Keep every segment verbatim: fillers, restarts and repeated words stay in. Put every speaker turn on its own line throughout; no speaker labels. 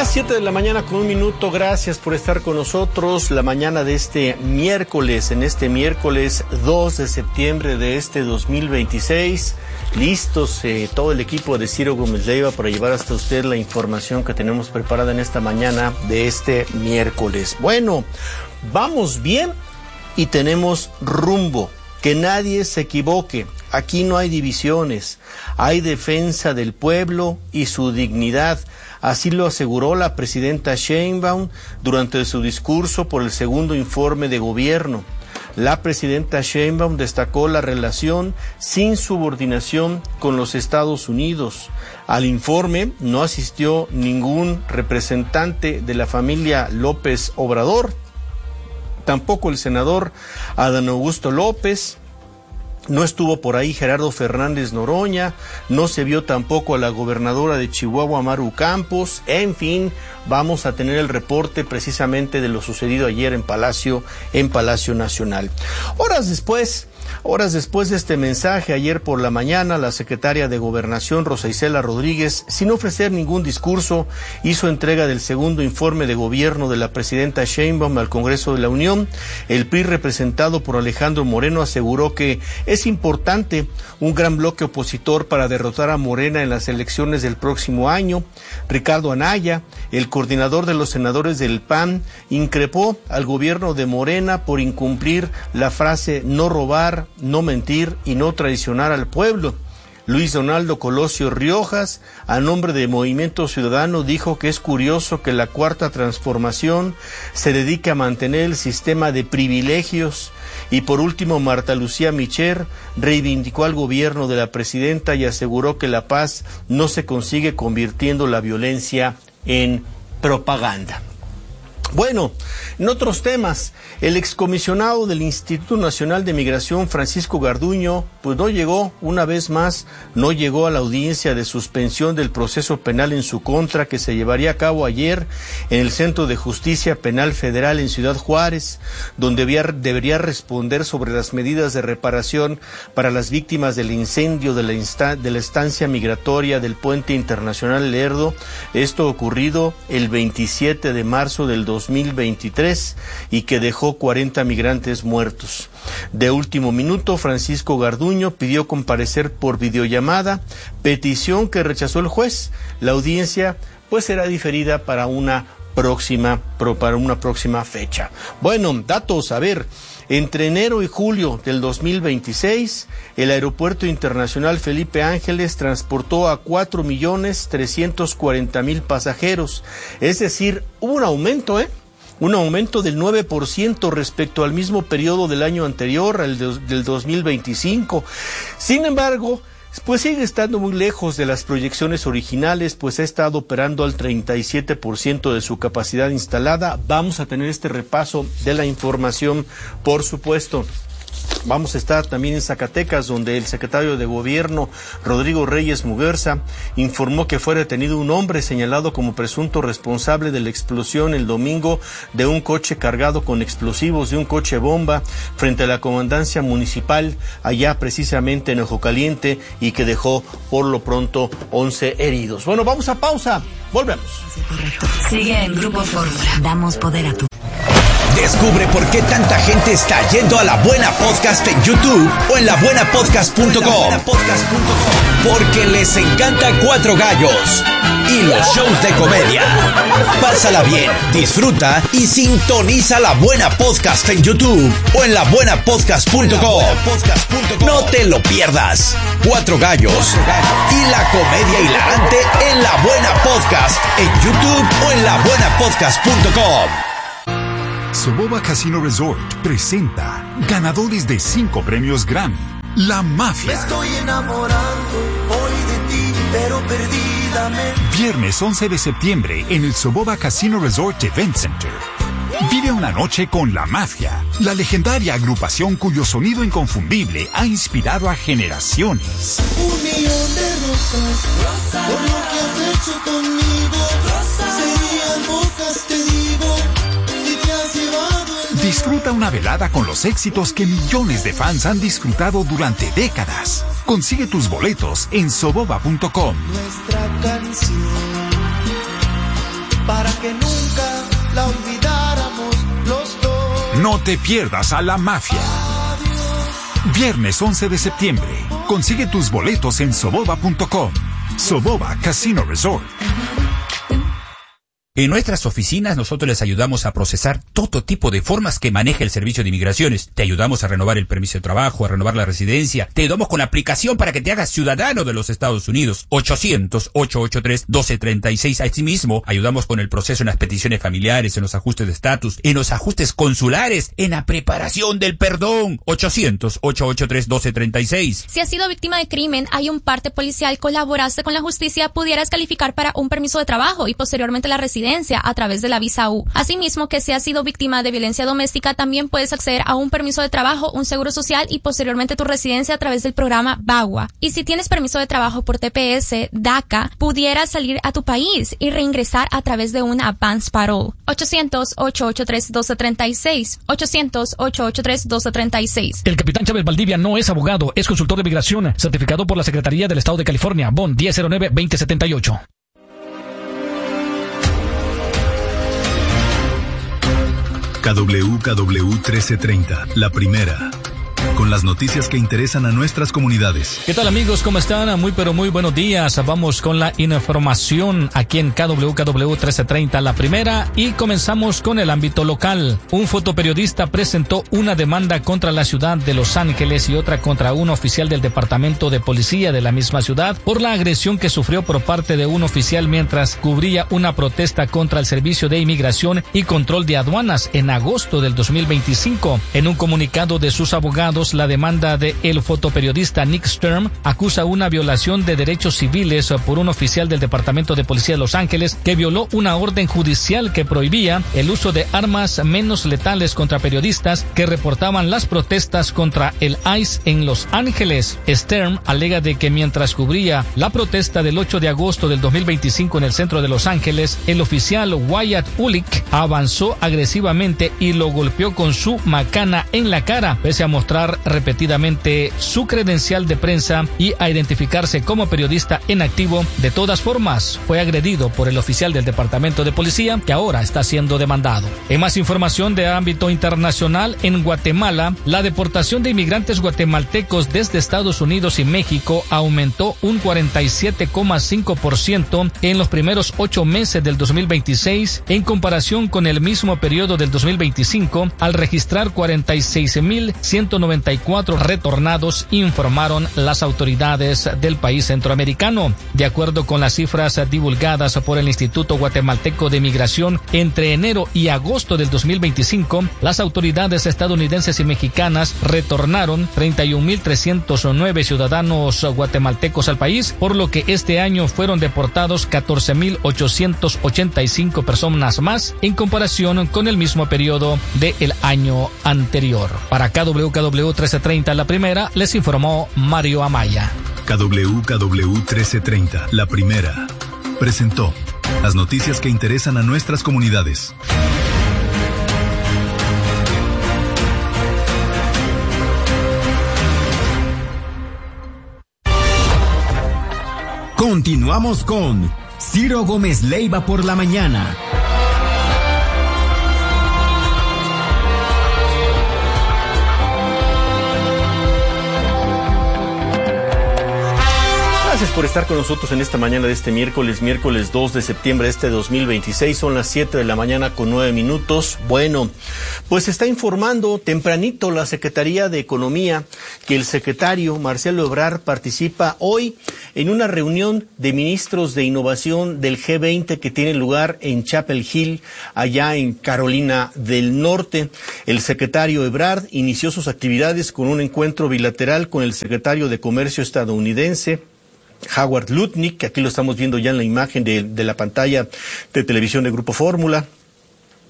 las siete de la mañana con un minuto, gracias por estar con nosotros la mañana de este miércoles, en este miércoles dos de septiembre de este dos mil veintiséis, listos eh, todo el equipo de Ciro Gómez Leiva para llevar hasta usted la información que tenemos preparada en esta mañana de este miércoles. Bueno, vamos bien y tenemos rumbo, que nadie se equivoque. Aquí no hay divisiones, hay defensa del pueblo y su dignidad. Así lo aseguró la presidenta Sheinbaum durante su discurso por el segundo informe de gobierno. La presidenta Sheinbaum destacó la relación sin subordinación con los Estados Unidos. Al informe no asistió ningún representante de la familia López Obrador, tampoco el senador Adán Augusto López. No estuvo por ahí Gerardo Fernández Noroña, no se vio tampoco a la gobernadora de Chihuahua, Maru Campos. En fin, vamos a tener el reporte precisamente de lo sucedido ayer en Palacio, en Palacio Nacional. Horas después, horas después de este mensaje, ayer por la mañana, la secretaria de Gobernación, Rosa Isela Rodríguez, sin ofrecer ningún discurso, hizo entrega del segundo informe de gobierno de la presidenta Sheinbaum al Congreso de la Unión. El P R I, representado por Alejandro Moreno, aseguró que es importante un gran bloque opositor para derrotar a Morena en las elecciones del próximo año. Ricardo Anaya, el coordinador de los senadores del P A N, increpó al gobierno de Morena por incumplir la frase no robar, no mentir y no traicionar al pueblo. Luis Donaldo Colosio Riojas, a nombre de Movimiento Ciudadano, dijo que es curioso que la Cuarta Transformación se dedique a mantener el sistema de privilegios. Y por último, Marta Lucía Micher reivindicó al gobierno de la presidenta y aseguró que la paz no se consigue convirtiendo la violencia en propaganda. Bueno, en otros temas, el excomisionado del Instituto Nacional de Migración, Francisco Garduño, pues no llegó, una vez más, no llegó a la audiencia de suspensión del proceso penal en su contra que se llevaría a cabo ayer en el Centro de Justicia Penal Federal en Ciudad Juárez, donde debería responder sobre las medidas de reparación para las víctimas del incendio de la, insta- de la estancia migratoria del Puente Internacional Lerdo, esto ocurrido el veintisiete de marzo del dos mil veintitrés y que dejó cuarenta migrantes muertos. De último minuto, Francisco Garduño pidió comparecer por videollamada, petición que rechazó el juez. La audiencia pues será diferida para una próxima, para una próxima fecha. Bueno, datos, a ver. Entre enero y julio del dos mil veintiséis, el Aeropuerto Internacional Felipe Ángeles transportó a cuatro millones trescientos cuarenta mil pasajeros. Es decir, hubo un aumento, ¿eh? Un aumento del nueve por ciento respecto al mismo periodo del año anterior, al de, del dos mil veinticinco. Sin embargo, pues sigue estando muy lejos de las proyecciones originales, pues ha estado operando al treinta y siete por ciento de su capacidad instalada. Vamos a tener este repaso de la información, por supuesto. Vamos a estar también en Zacatecas, donde el secretario de Gobierno, Rodrigo Reyes Muguerza, informó que fue detenido un hombre señalado como presunto responsable de la explosión el domingo de un coche cargado con explosivos, de un coche bomba, frente a la comandancia municipal, allá precisamente en Ojo Caliente, y que dejó por lo pronto once heridos. Bueno, vamos a pausa, volvemos.
Sigue en Grupo Fórmula. Damos poder a tu...
Descubre por qué tanta gente está yendo a La Buena Podcast en YouTube o en la buena podcast punto com. Porque les encanta Cuatro Gallos y los shows de comedia. Pásala bien, disfruta y sintoniza La Buena Podcast en YouTube o en la buena podcast punto com. No te lo pierdas. Cuatro Gallos y la comedia hilarante en La Buena Podcast en YouTube o en la buena podcast punto com.
Soboba Casino Resort presenta ganadores de cinco premios Grammy. La Mafia.
Me estoy enamorando hoy de ti, pero perdidamente.
Viernes once de septiembre en el Soboba Casino Resort Event Center. Vive una noche con La Mafia, la legendaria agrupación cuyo sonido inconfundible ha inspirado a generaciones.
Un millón de rosas, rosa, por lo que has hecho conmigo, rosa, serían bocas, te digo.
Disfruta una velada con los éxitos que millones de fans han disfrutado durante décadas. Consigue tus boletos en soboba punto com.
Nuestra canción para que nunca la olvidáramos los dos.
No te pierdas a La Mafia. Viernes once de septiembre. Consigue tus boletos en soboba punto com. Soboba Casino Resort.
En nuestras oficinas nosotros les ayudamos a procesar todo tipo de formas que maneja el Servicio de Inmigraciones. Te ayudamos a renovar el permiso de trabajo, a renovar la residencia. Te ayudamos con la aplicación para que te hagas ciudadano de los Estados Unidos. ochocientos, ochocientos ochenta y tres, doce treinta y seis. Asimismo, ayudamos con el proceso en las peticiones familiares, en los ajustes de estatus, en los ajustes consulares, en la preparación del perdón. ochocientos, ochocientos ochenta y tres, doce treinta y seis.
Si has sido víctima de crimen, hay un parte policial, colaboraste con la justicia, pudieras calificar para un permiso de trabajo y posteriormente la residencia a través de la visa U. Asimismo, que si has sido víctima de violencia doméstica, también puedes acceder a un permiso de trabajo, un seguro social y posteriormente tu residencia a través del programa BAGUA. Y si tienes permiso de trabajo por T P S, DACA, pudieras salir a tu país y reingresar a través de una advance parole. ochocientos, ochocientos ochenta y tres, doce treinta y seis. ochocientos, ochocientos ochenta y tres, doce treinta y seis.
El capitán Chávez Valdivia no es abogado, es consultor de migración, certificado por la Secretaría del Estado de California, B O N diez cero nueve veinte setenta y ocho.
K W K W trece treinta, la primera, con las noticias que interesan a nuestras comunidades.
¿Qué tal, amigos? ¿Cómo están? Muy pero muy buenos días. Vamos con la información aquí en K W K W trece treinta, la primera, y comenzamos con el ámbito local. Un fotoperiodista presentó una demanda contra la ciudad de Los Ángeles y otra contra un oficial del departamento de policía de la misma ciudad por la agresión que sufrió por parte de un oficial mientras cubría una protesta contra el Servicio de Inmigración y Control de Aduanas en agosto del dos mil veinticinco. En un comunicado de sus abogados, la demanda de el fotoperiodista Nick Sturm acusa una violación de derechos civiles por un oficial del Departamento de Policía de Los Ángeles que violó una orden judicial que prohibía el uso de armas menos letales contra periodistas que reportaban las protestas contra el ICE en Los Ángeles. Sturm alega de que mientras cubría la protesta del ocho de agosto del dos mil veinticinco en el centro de Los Ángeles, el oficial Wyatt Ulick avanzó agresivamente y lo golpeó con su macana en la cara, pese a mostrar repetidamente su credencial de prensa y a identificarse como periodista en activo. De todas formas, fue agredido por el oficial del Departamento de Policía, que ahora está siendo demandado. En más información de ámbito internacional, en Guatemala, la deportación de inmigrantes guatemaltecos desde Estados Unidos y México aumentó un cuarenta y siete coma cinco por ciento en los primeros ocho meses del dos mil veintiséis en comparación con el mismo periodo del dos mil veinticinco, al registrar cuarenta y seis mil ciento noventa y cuatro retornados, informaron las autoridades del país centroamericano. De acuerdo con las cifras divulgadas por el Instituto Guatemalteco de Migración, entre enero y agosto del dos mil veinticinco, las autoridades estadounidenses y mexicanas retornaron treinta y un mil trescientos nueve ciudadanos guatemaltecos al país, por lo que este año fueron deportados catorce mil ochocientos ochenta y cinco personas más en comparación con el mismo periodo del año anterior. Para K W K W trece treinta, la primera, les informó Mario Amaya.
K W K W trece treinta, la primera, presentó las noticias que interesan a nuestras comunidades.
Continuamos con Ciro Gómez Leiva por la mañana.
Gracias por estar con nosotros en esta mañana de este miércoles, miércoles dos de septiembre de este dos mil veintiséis. Son las siete de la mañana con nueve minutos. Bueno, pues está informando tempranito la Secretaría de Economía que el secretario Marcelo Ebrard participa hoy en una reunión de ministros de innovación del G veinte que tiene lugar en Chapel Hill, allá en Carolina del Norte. El secretario Ebrard inició sus actividades con un encuentro bilateral con el secretario de Comercio estadounidense, Howard Lutnick, que aquí lo estamos viendo ya en la imagen de, de la pantalla de televisión de Grupo Fórmula.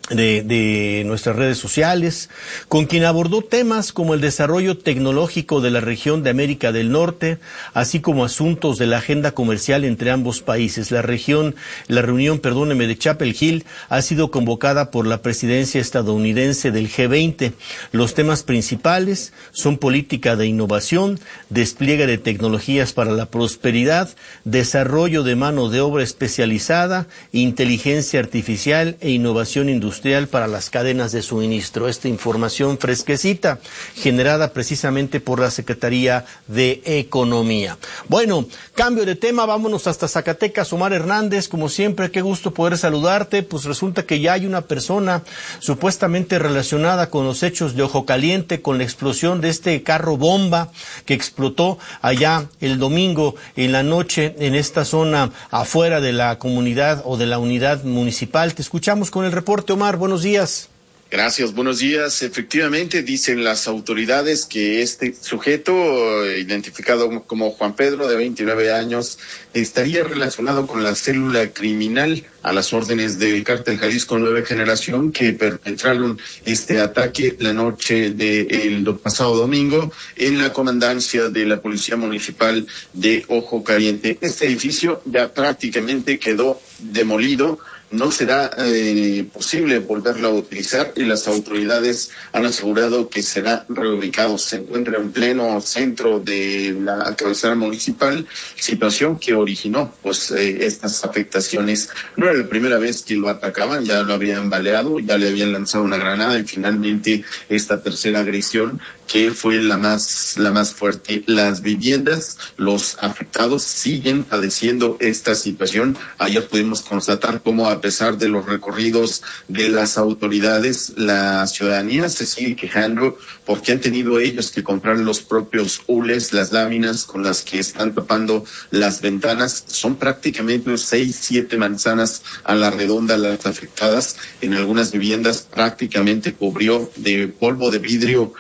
De, de nuestras redes sociales, con quien abordó temas como el desarrollo tecnológico de la región de América del Norte, así como asuntos de la agenda comercial entre ambos países. La región, la reunión, perdóneme, de Chapel Hill ha sido convocada por la presidencia estadounidense del G veinte. Los temas principales son política de innovación, despliegue de tecnologías para la prosperidad, desarrollo de mano de obra especializada, inteligencia artificial e innovación industrial para las cadenas de suministro. Esta información fresquecita, generada precisamente por la Secretaría de Economía. Bueno, cambio de tema, vámonos hasta Zacatecas. Omar Hernández, como siempre, qué gusto poder saludarte. Pues resulta que ya hay una persona supuestamente relacionada con los hechos de Ojo Caliente, con la explosión de este carro bomba que explotó allá el domingo en la noche en esta zona afuera de la comunidad o de la unidad municipal. Te escuchamos con el reporte, Omar. Buenos días.
Gracias, buenos días. Efectivamente, dicen las autoridades que este sujeto, identificado como Juan Pedro, de veintinueve años, estaría relacionado con la célula criminal a las órdenes del Cártel Jalisco Nueva Generación, que perpetraron este ataque la noche del pasado domingo en la comandancia de la Policía Municipal de Ojo Caliente. Este edificio ya prácticamente quedó demolido. No será eh, posible volverlo a utilizar y las autoridades han asegurado que será reubicado. Se encuentra en pleno centro de la cabecera municipal, situación que originó pues eh, estas afectaciones. No era la primera vez que lo atacaban, ya lo habían baleado, ya le habían lanzado una granada y finalmente esta tercera agresión, que fue la más la más fuerte. Las viviendas, los afectados siguen padeciendo esta situación. Ayer pudimos constatar cómo, a pesar de los recorridos de las autoridades, la ciudadanía se sigue quejando porque han tenido ellos que comprar los propios hules, las láminas con las que están tapando las ventanas. Son prácticamente seis, siete manzanas a la redonda las afectadas. En algunas viviendas prácticamente cubrió de polvo de vidrio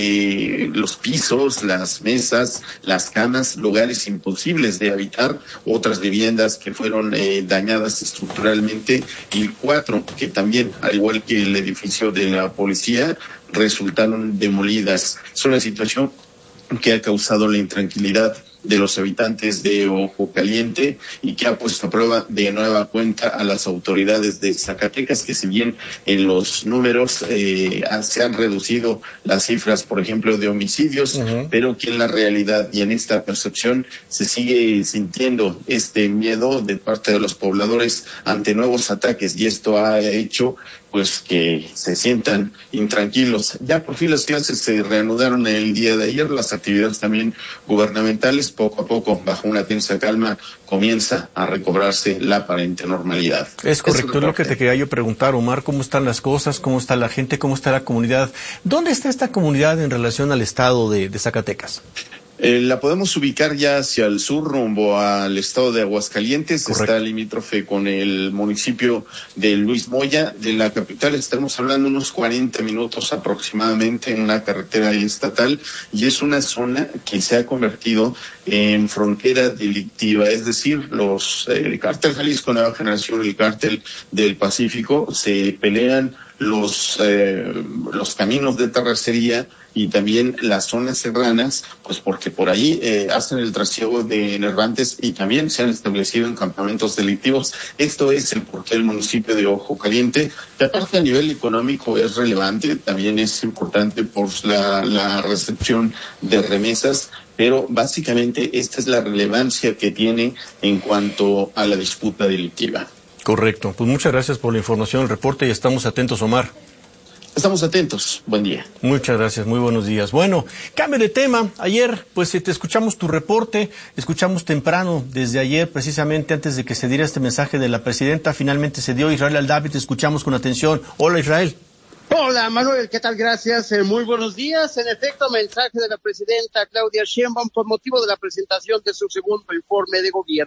Eh, los pisos, las mesas, las camas, lugares imposibles de habitar. Otras viviendas que fueron eh, dañadas estructuralmente, y cuatro que también, al igual que el edificio de la policía, resultaron demolidas. Es una situación que ha causado la intranquilidad de los habitantes de Ojo Caliente y que ha puesto a prueba de nueva cuenta a las autoridades de Zacatecas, que si bien en los números eh, se han reducido las cifras, por ejemplo, de homicidios, uh-huh. pero que en la realidad y en esta percepción se sigue sintiendo este miedo de parte de los pobladores ante nuevos ataques, y esto ha hecho pues que se sientan intranquilos. Ya por fin las clases se reanudaron el día de ayer, las actividades también gubernamentales, poco a poco, bajo una tensa calma, comienza a recobrarse la aparente normalidad.
Es correcto, es lo que te quería yo preguntar, Omar, ¿cómo están las cosas? ¿Cómo está la gente? ¿Cómo está la comunidad? ¿Dónde está esta comunidad en relación al estado de, de Zacatecas?
Eh, la podemos ubicar ya hacia el sur, rumbo al estado de Aguascalientes. Correcto. Está limítrofe con el municipio de Luis Moya. De la capital estamos hablando unos cuarenta minutos aproximadamente en una carretera estatal, y es una zona que se ha convertido en frontera delictiva. Es decir, los eh, el Cártel Jalisco Nueva Generación y el Cártel del Pacífico se pelean los eh, los caminos de terracería y también las zonas serranas, pues porque por ahí eh, hacen el trasiego de enervantes y también se han establecido en campamentos delictivos. Esto es el porqué el municipio de Ojo Caliente, que aparte a nivel económico es relevante, también es importante por la, la recepción de remesas, pero básicamente esta es la relevancia que tiene en cuanto a la disputa delictiva.
Correcto, pues muchas gracias por la información, el reporte, y estamos atentos, Omar.
Estamos atentos. Buen día.
Muchas gracias, muy buenos días. Bueno, cambio de tema. Ayer, pues te escuchamos tu reporte, escuchamos temprano, desde ayer, precisamente antes de que se diera este mensaje de la presidenta, finalmente se dio. Israel Aldavi, te escuchamos con atención. Hola, Israel.
Hola, Manuel, ¿qué tal? Gracias, eh, muy buenos días. En efecto, mensaje de la presidenta Claudia Sheinbaum por motivo de la presentación de su segundo informe de gobierno.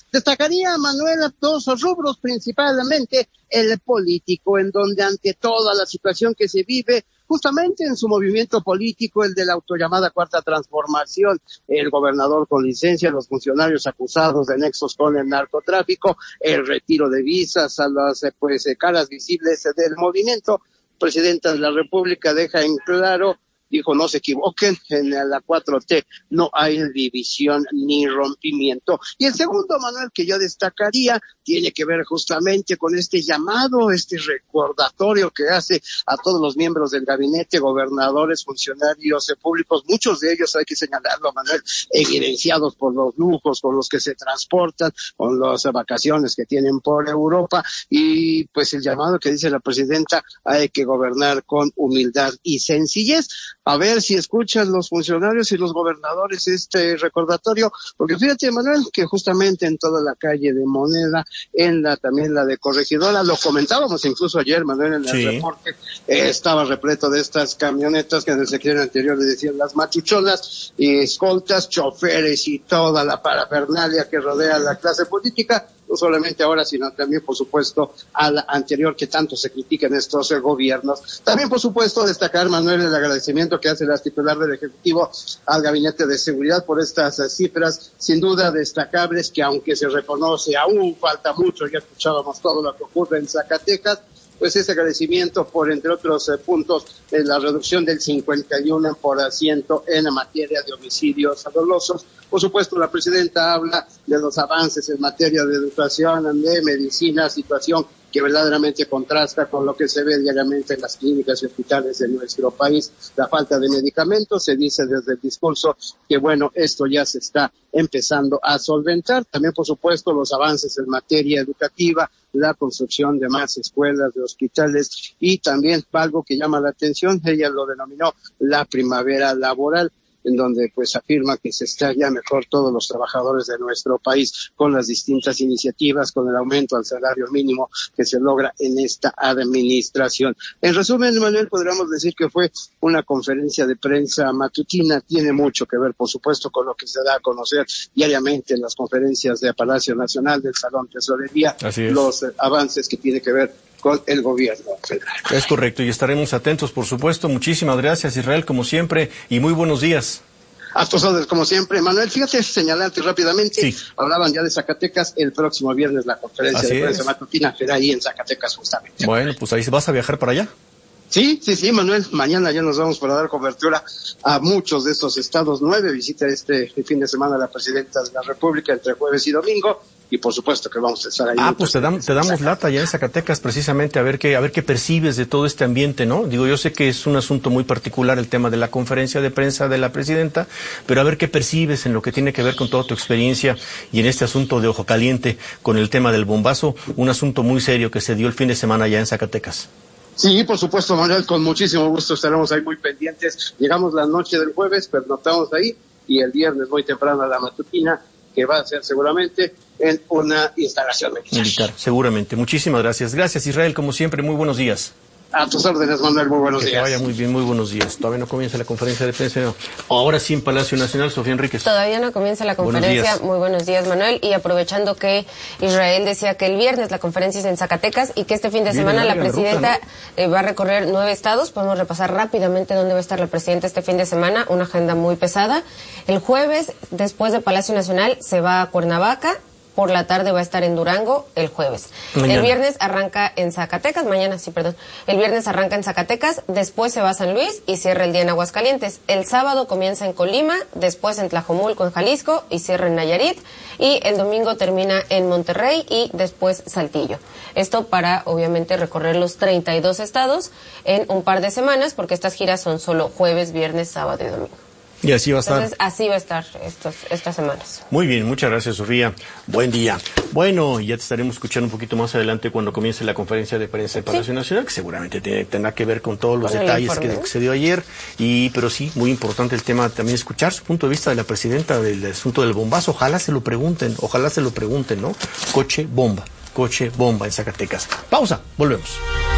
Destacaría, Manuel, dos rubros, principalmente el político, en donde ante toda la situación que se vive, justamente en su movimiento político, el de la autollamada Cuarta Transformación, el gobernador con licencia, los funcionarios acusados de nexos con el narcotráfico, el retiro de visas a las pues caras visibles del movimiento, presidenta de la República deja en claro, dijo, no se equivoquen, en la cuatro T no hay división ni rompimiento. Y el segundo, Manuel, que yo destacaría, tiene que ver justamente con este llamado, este recordatorio que hace a todos los miembros del gabinete, gobernadores, funcionarios públicos, muchos de ellos, hay que señalarlo, Manuel, evidenciados por los lujos con los que se transportan, con las vacaciones que tienen por Europa, y pues el llamado que dice la presidenta, hay que gobernar con humildad y sencillez. A ver si escuchan los funcionarios y los gobernadores este recordatorio, porque fíjate, Manuel, que justamente en toda la calle de Moneda, en la también la de Corregidora, lo comentábamos incluso ayer, Manuel, en el sí. reporte, eh, estaba repleto de estas camionetas que en el sección anterior le decían las machuchonas, y escoltas, choferes y toda la parafernalia que rodea a la clase política, no solamente ahora, sino también, por supuesto, a la anterior que tanto se critican estos eh, gobiernos. También, por supuesto, destacar, Manuel, el agradecimiento que hace la titular del Ejecutivo al Gabinete de Seguridad por estas eh, cifras, sin duda destacables, que aunque se reconoce, aún falta mucho, ya escuchábamos todo lo que ocurre en Zacatecas, pues ese agradecimiento por, entre otros eh, puntos, eh, la reducción del cincuenta y uno por ciento en la materia de homicidios dolosos. Por supuesto, la presidenta habla de los avances en materia de educación, de medicina, situación que verdaderamente contrasta con lo que se ve diariamente en las clínicas y hospitales de nuestro país. La falta de medicamentos, se dice desde el discurso que, bueno, esto ya se está empezando a solventar. También, por supuesto, los avances en materia educativa, la construcción de más escuelas, de hospitales, y también algo que llama la atención, ella lo denominó la primavera laboral, en donde pues afirma que se está ya mejor todos los trabajadores de nuestro país con las distintas iniciativas, con el aumento al salario mínimo que se logra en esta administración. En resumen, Manuel, podríamos decir que fue una conferencia de prensa matutina, tiene mucho que ver, por supuesto, con lo que se da a conocer diariamente en las conferencias de Palacio Nacional, del Salón Tesorería, los eh, avances que tiene que ver con el gobierno federal. Es correcto, y estaremos atentos, por supuesto. Muchísimas gracias, Israel, como siempre, y muy buenos días. A tus órdenes, como siempre. Manuel, fíjate, señalarte rápidamente, sí. Hablaban ya de Zacatecas, el próximo viernes la conferencia Así de prensa es. matutina será ahí en Zacatecas justamente. Bueno, pues ahí vas a viajar para allá. Sí, sí, sí, Manuel, mañana ya nos vamos para dar cobertura a muchos de estos estados. Nueve visita este fin de semana la presidenta de la República entre jueves y domingo, y por supuesto que vamos a estar ahí. Ah, pues te, dam, te damos lata ya en Zacatecas precisamente a ver qué, a ver qué percibes de todo este ambiente, ¿no? Digo, yo sé que es un asunto muy particular el tema de la conferencia de prensa de la presidenta, pero a ver qué percibes en lo que tiene que ver con toda tu experiencia y en este asunto de Ojo Caliente con el tema del bombazo, un asunto muy serio que se dio el fin de semana ya en Zacatecas. Sí, por supuesto, Manuel, con muchísimo gusto estaremos ahí muy pendientes. Llegamos la noche del jueves, pero no estamos ahí, y el viernes muy temprano a la matutina, que va a ser seguramente en una instalación militar. Militar, seguramente. Muchísimas gracias. Gracias, Israel, como siempre, muy buenos días. A tus órdenes, Manuel, muy buenos días. Que vaya muy bien, muy buenos días. Todavía no comienza la conferencia de prensa, no. Ahora sí en Palacio Nacional, Sofía Enríquez. Todavía no comienza la conferencia. Buenos muy buenos días, Manuel. Y aprovechando que Israel decía que el viernes la conferencia es en Zacatecas y que este fin de Viene semana la presidenta ruta, ¿no? eh, va a recorrer nueve estados. Podemos repasar rápidamente dónde va a estar la presidenta este fin de semana. Una agenda muy pesada. El jueves, después de Palacio Nacional, se va a Cuernavaca. Por la tarde va a estar en Durango el jueves. Mañana. El viernes arranca en Zacatecas, mañana, sí, perdón. El viernes arranca en Zacatecas, después se va a San Luis y cierra el día en Aguascalientes. El sábado comienza en Colima, después en Tlajomulco, en Jalisco, y cierra en Nayarit. Y el domingo termina en Monterrey y después Saltillo. Esto para, obviamente, recorrer los treinta y dos estados en un par de semanas, porque estas giras son solo jueves, viernes, sábado y domingo. Y así va a estar. Entonces, así va a estar estos, estas semanas. Muy bien, muchas gracias, Sofía. Buen día. Bueno, ya te estaremos escuchando un poquito más adelante cuando comience la conferencia de prensa de Palacio sí. Nacional, que seguramente tiene, tendrá que ver con todos los con detalles que, que se dio ayer. Y, pero sí, muy importante el tema también, escuchar su punto de vista de la presidenta del asunto del bombazo. Ojalá se lo pregunten, ojalá se lo pregunten, ¿no? Coche bomba, coche bomba en Zacatecas. Pausa, volvemos.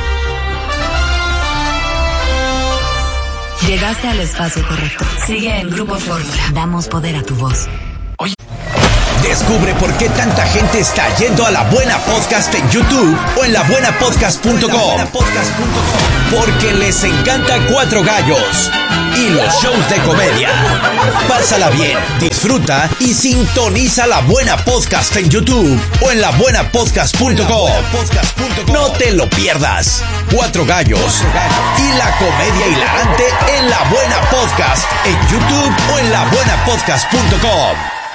Llegaste al espacio correcto. Sigue en Grupo Fórmula. Damos poder a tu voz.
Oye. Descubre por qué tanta gente está yendo a La Buena Podcast en YouTube o en la buena podcast punto com. Porque les encanta Cuatro Gallos y los shows de comedia. Pásala bien, disfruta y sintoniza La Buena Podcast en YouTube o en la buena podcast punto com. No te lo pierdas. Cuatro Gallos y la comedia hilarante en La Buena Podcast en YouTube o en la buena podcast punto com.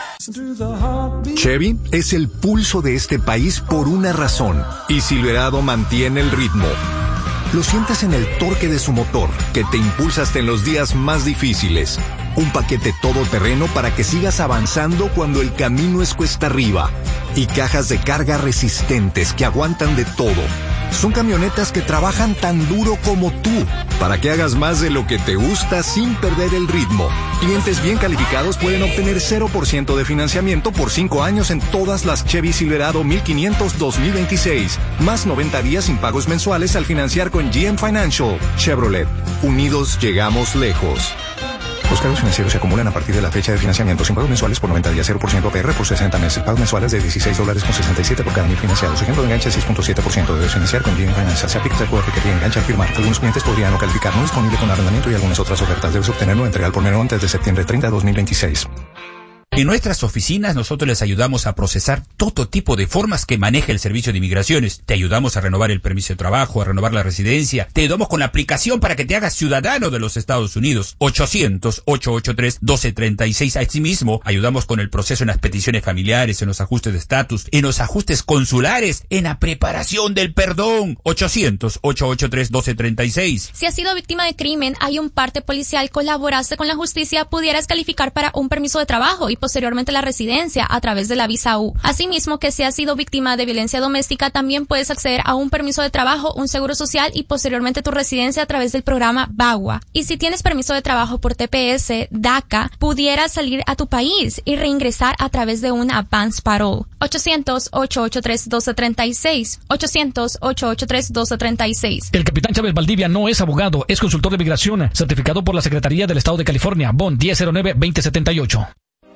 Chevy es el pulso de este país por una razón, y Silverado mantiene el ritmo. Lo sientes en el torque de su motor, que te impulsa hasta en los días más difíciles. Un paquete todoterreno para que sigas avanzando cuando el camino es cuesta arriba. Y cajas de carga resistentes que aguantan de todo. Son camionetas que trabajan tan duro como tú, para que hagas más de lo que te gusta sin perder el ritmo. Clientes bien calificados pueden obtener cero por ciento de financiamiento por cinco años en todas las Chevy Silverado mil quinientos dos mil veintiséis. Más noventa días sin pagos mensuales al financiar con G M Financial. Chevrolet. Unidos llegamos lejos. Los cargos financieros se acumulan a partir de la fecha de financiamiento sin pagos mensuales por noventa días, cero por ciento A P R por sesenta meses. Pagos mensuales de dieciséis dólares con sesenta y siete por cada mil financiados. Ejemplo de enganche seis punto siete por ciento. Debes financiar con G M Financial. Se aplica el cuerpo que te engancha al firmar. Algunos clientes podrían no calificar. No disponible con arrendamiento y algunas otras ofertas. Debes obtenerlo en entrega por menor antes de septiembre treinta de dos mil veintiséis.
En nuestras oficinas nosotros les ayudamos a procesar todo tipo de formas que maneja el servicio de inmigraciones. Te ayudamos a renovar el permiso de trabajo, a renovar la residencia. Te ayudamos con la aplicación para que te hagas ciudadano de los Estados Unidos. ochocientos, ochocientos ochenta y tres, doce treinta y seis. Asimismo, ayudamos con el proceso en las peticiones familiares, en los ajustes de estatus, en los ajustes consulares, en la preparación del perdón. ochocientos, ochocientos ochenta y tres, doce treinta y seis.
Si has sido víctima de crimen, hay un parte policial, colaboraste con la justicia, pudieras calificar para un permiso de trabajo y posteriormente la residencia a través de la visa U. Asimismo, que si has sido víctima de violencia doméstica, también puedes acceder a un permiso de trabajo, un seguro social y posteriormente tu residencia a través del programa BAGUA. Y si tienes permiso de trabajo por T P S, DACA, pudieras salir a tu país y reingresar a través de un advance parole. ochocientos, ochocientos ochenta y tres, doce treinta y seis. ochocientos, ochocientos ochenta y tres, doce treinta y seis.
El capitán Chávez Valdivia no es abogado, es consultor de migración, certificado por la Secretaría del Estado de California, B O N diez cero nueve veinte setenta y ocho.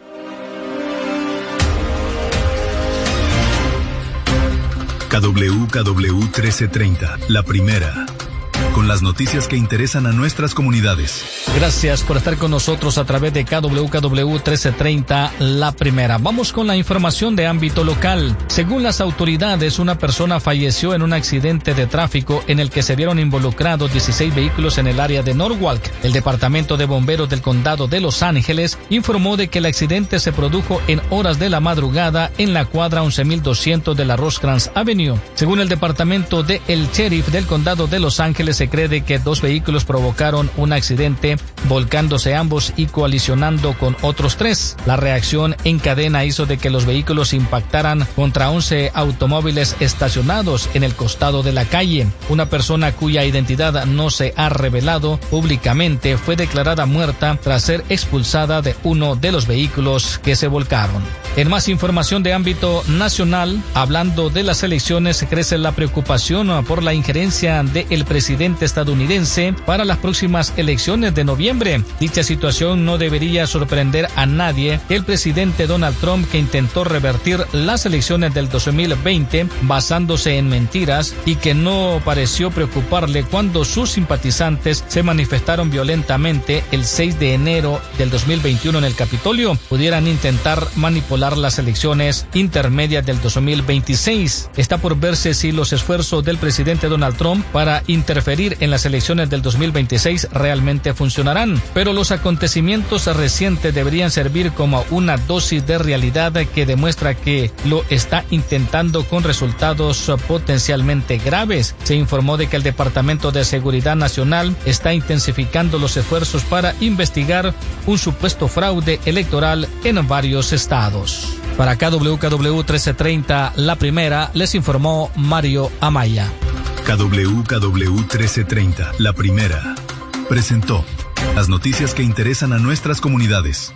K W K W trece treinta, la primera, con las noticias que interesan a nuestras comunidades.
Gracias por estar con nosotros a través de K W K W trece treinta, la primera. Vamos con la información de ámbito local. Según las autoridades, una persona falleció en un accidente de tráfico en el que se vieron involucrados dieciséis vehículos en el área de Norwalk. El Departamento de Bomberos del Condado de Los Ángeles informó de que el accidente se produjo en horas de la madrugada en la cuadra once mil doscientos de la Rosecrans Avenue. Según el Departamento de el Sheriff del Condado de Los Ángeles, se cree de que dos vehículos provocaron un accidente, volcándose ambos y colisionando con otros tres. La reacción en cadena hizo de que los vehículos impactaran contra once automóviles estacionados en el costado de la calle. Una persona cuya identidad no se ha revelado públicamente fue declarada muerta tras ser expulsada de uno de los vehículos que se volcaron. En más información de ámbito nacional, hablando de las elecciones, crece la preocupación por la injerencia del presidente estadounidense para las próximas elecciones de noviembre. Dicha situación no debería sorprender a nadie. El presidente Donald Trump, que intentó revertir las elecciones del dos mil veinte basándose en mentiras y que no pareció preocuparle cuando sus simpatizantes se manifestaron violentamente el seis de enero del dos mil veintiuno en el Capitolio, pudieran intentar manipular las elecciones intermedias del dos mil veintiséis. Está por verse si los esfuerzos del presidente Donald Trump para interferir en las elecciones del dos mil veintiséis realmente funcionarán, pero los acontecimientos recientes deberían servir como una dosis de realidad que demuestra que lo está intentando con resultados potencialmente graves. Se informó de que el Departamento de Seguridad Nacional está intensificando los esfuerzos para investigar un supuesto fraude electoral en varios estados. Para K W K W trece treinta, la primera, les informó Mario Amaya.
K W K W trece treinta, la primera, presentó las noticias que interesan a nuestras comunidades.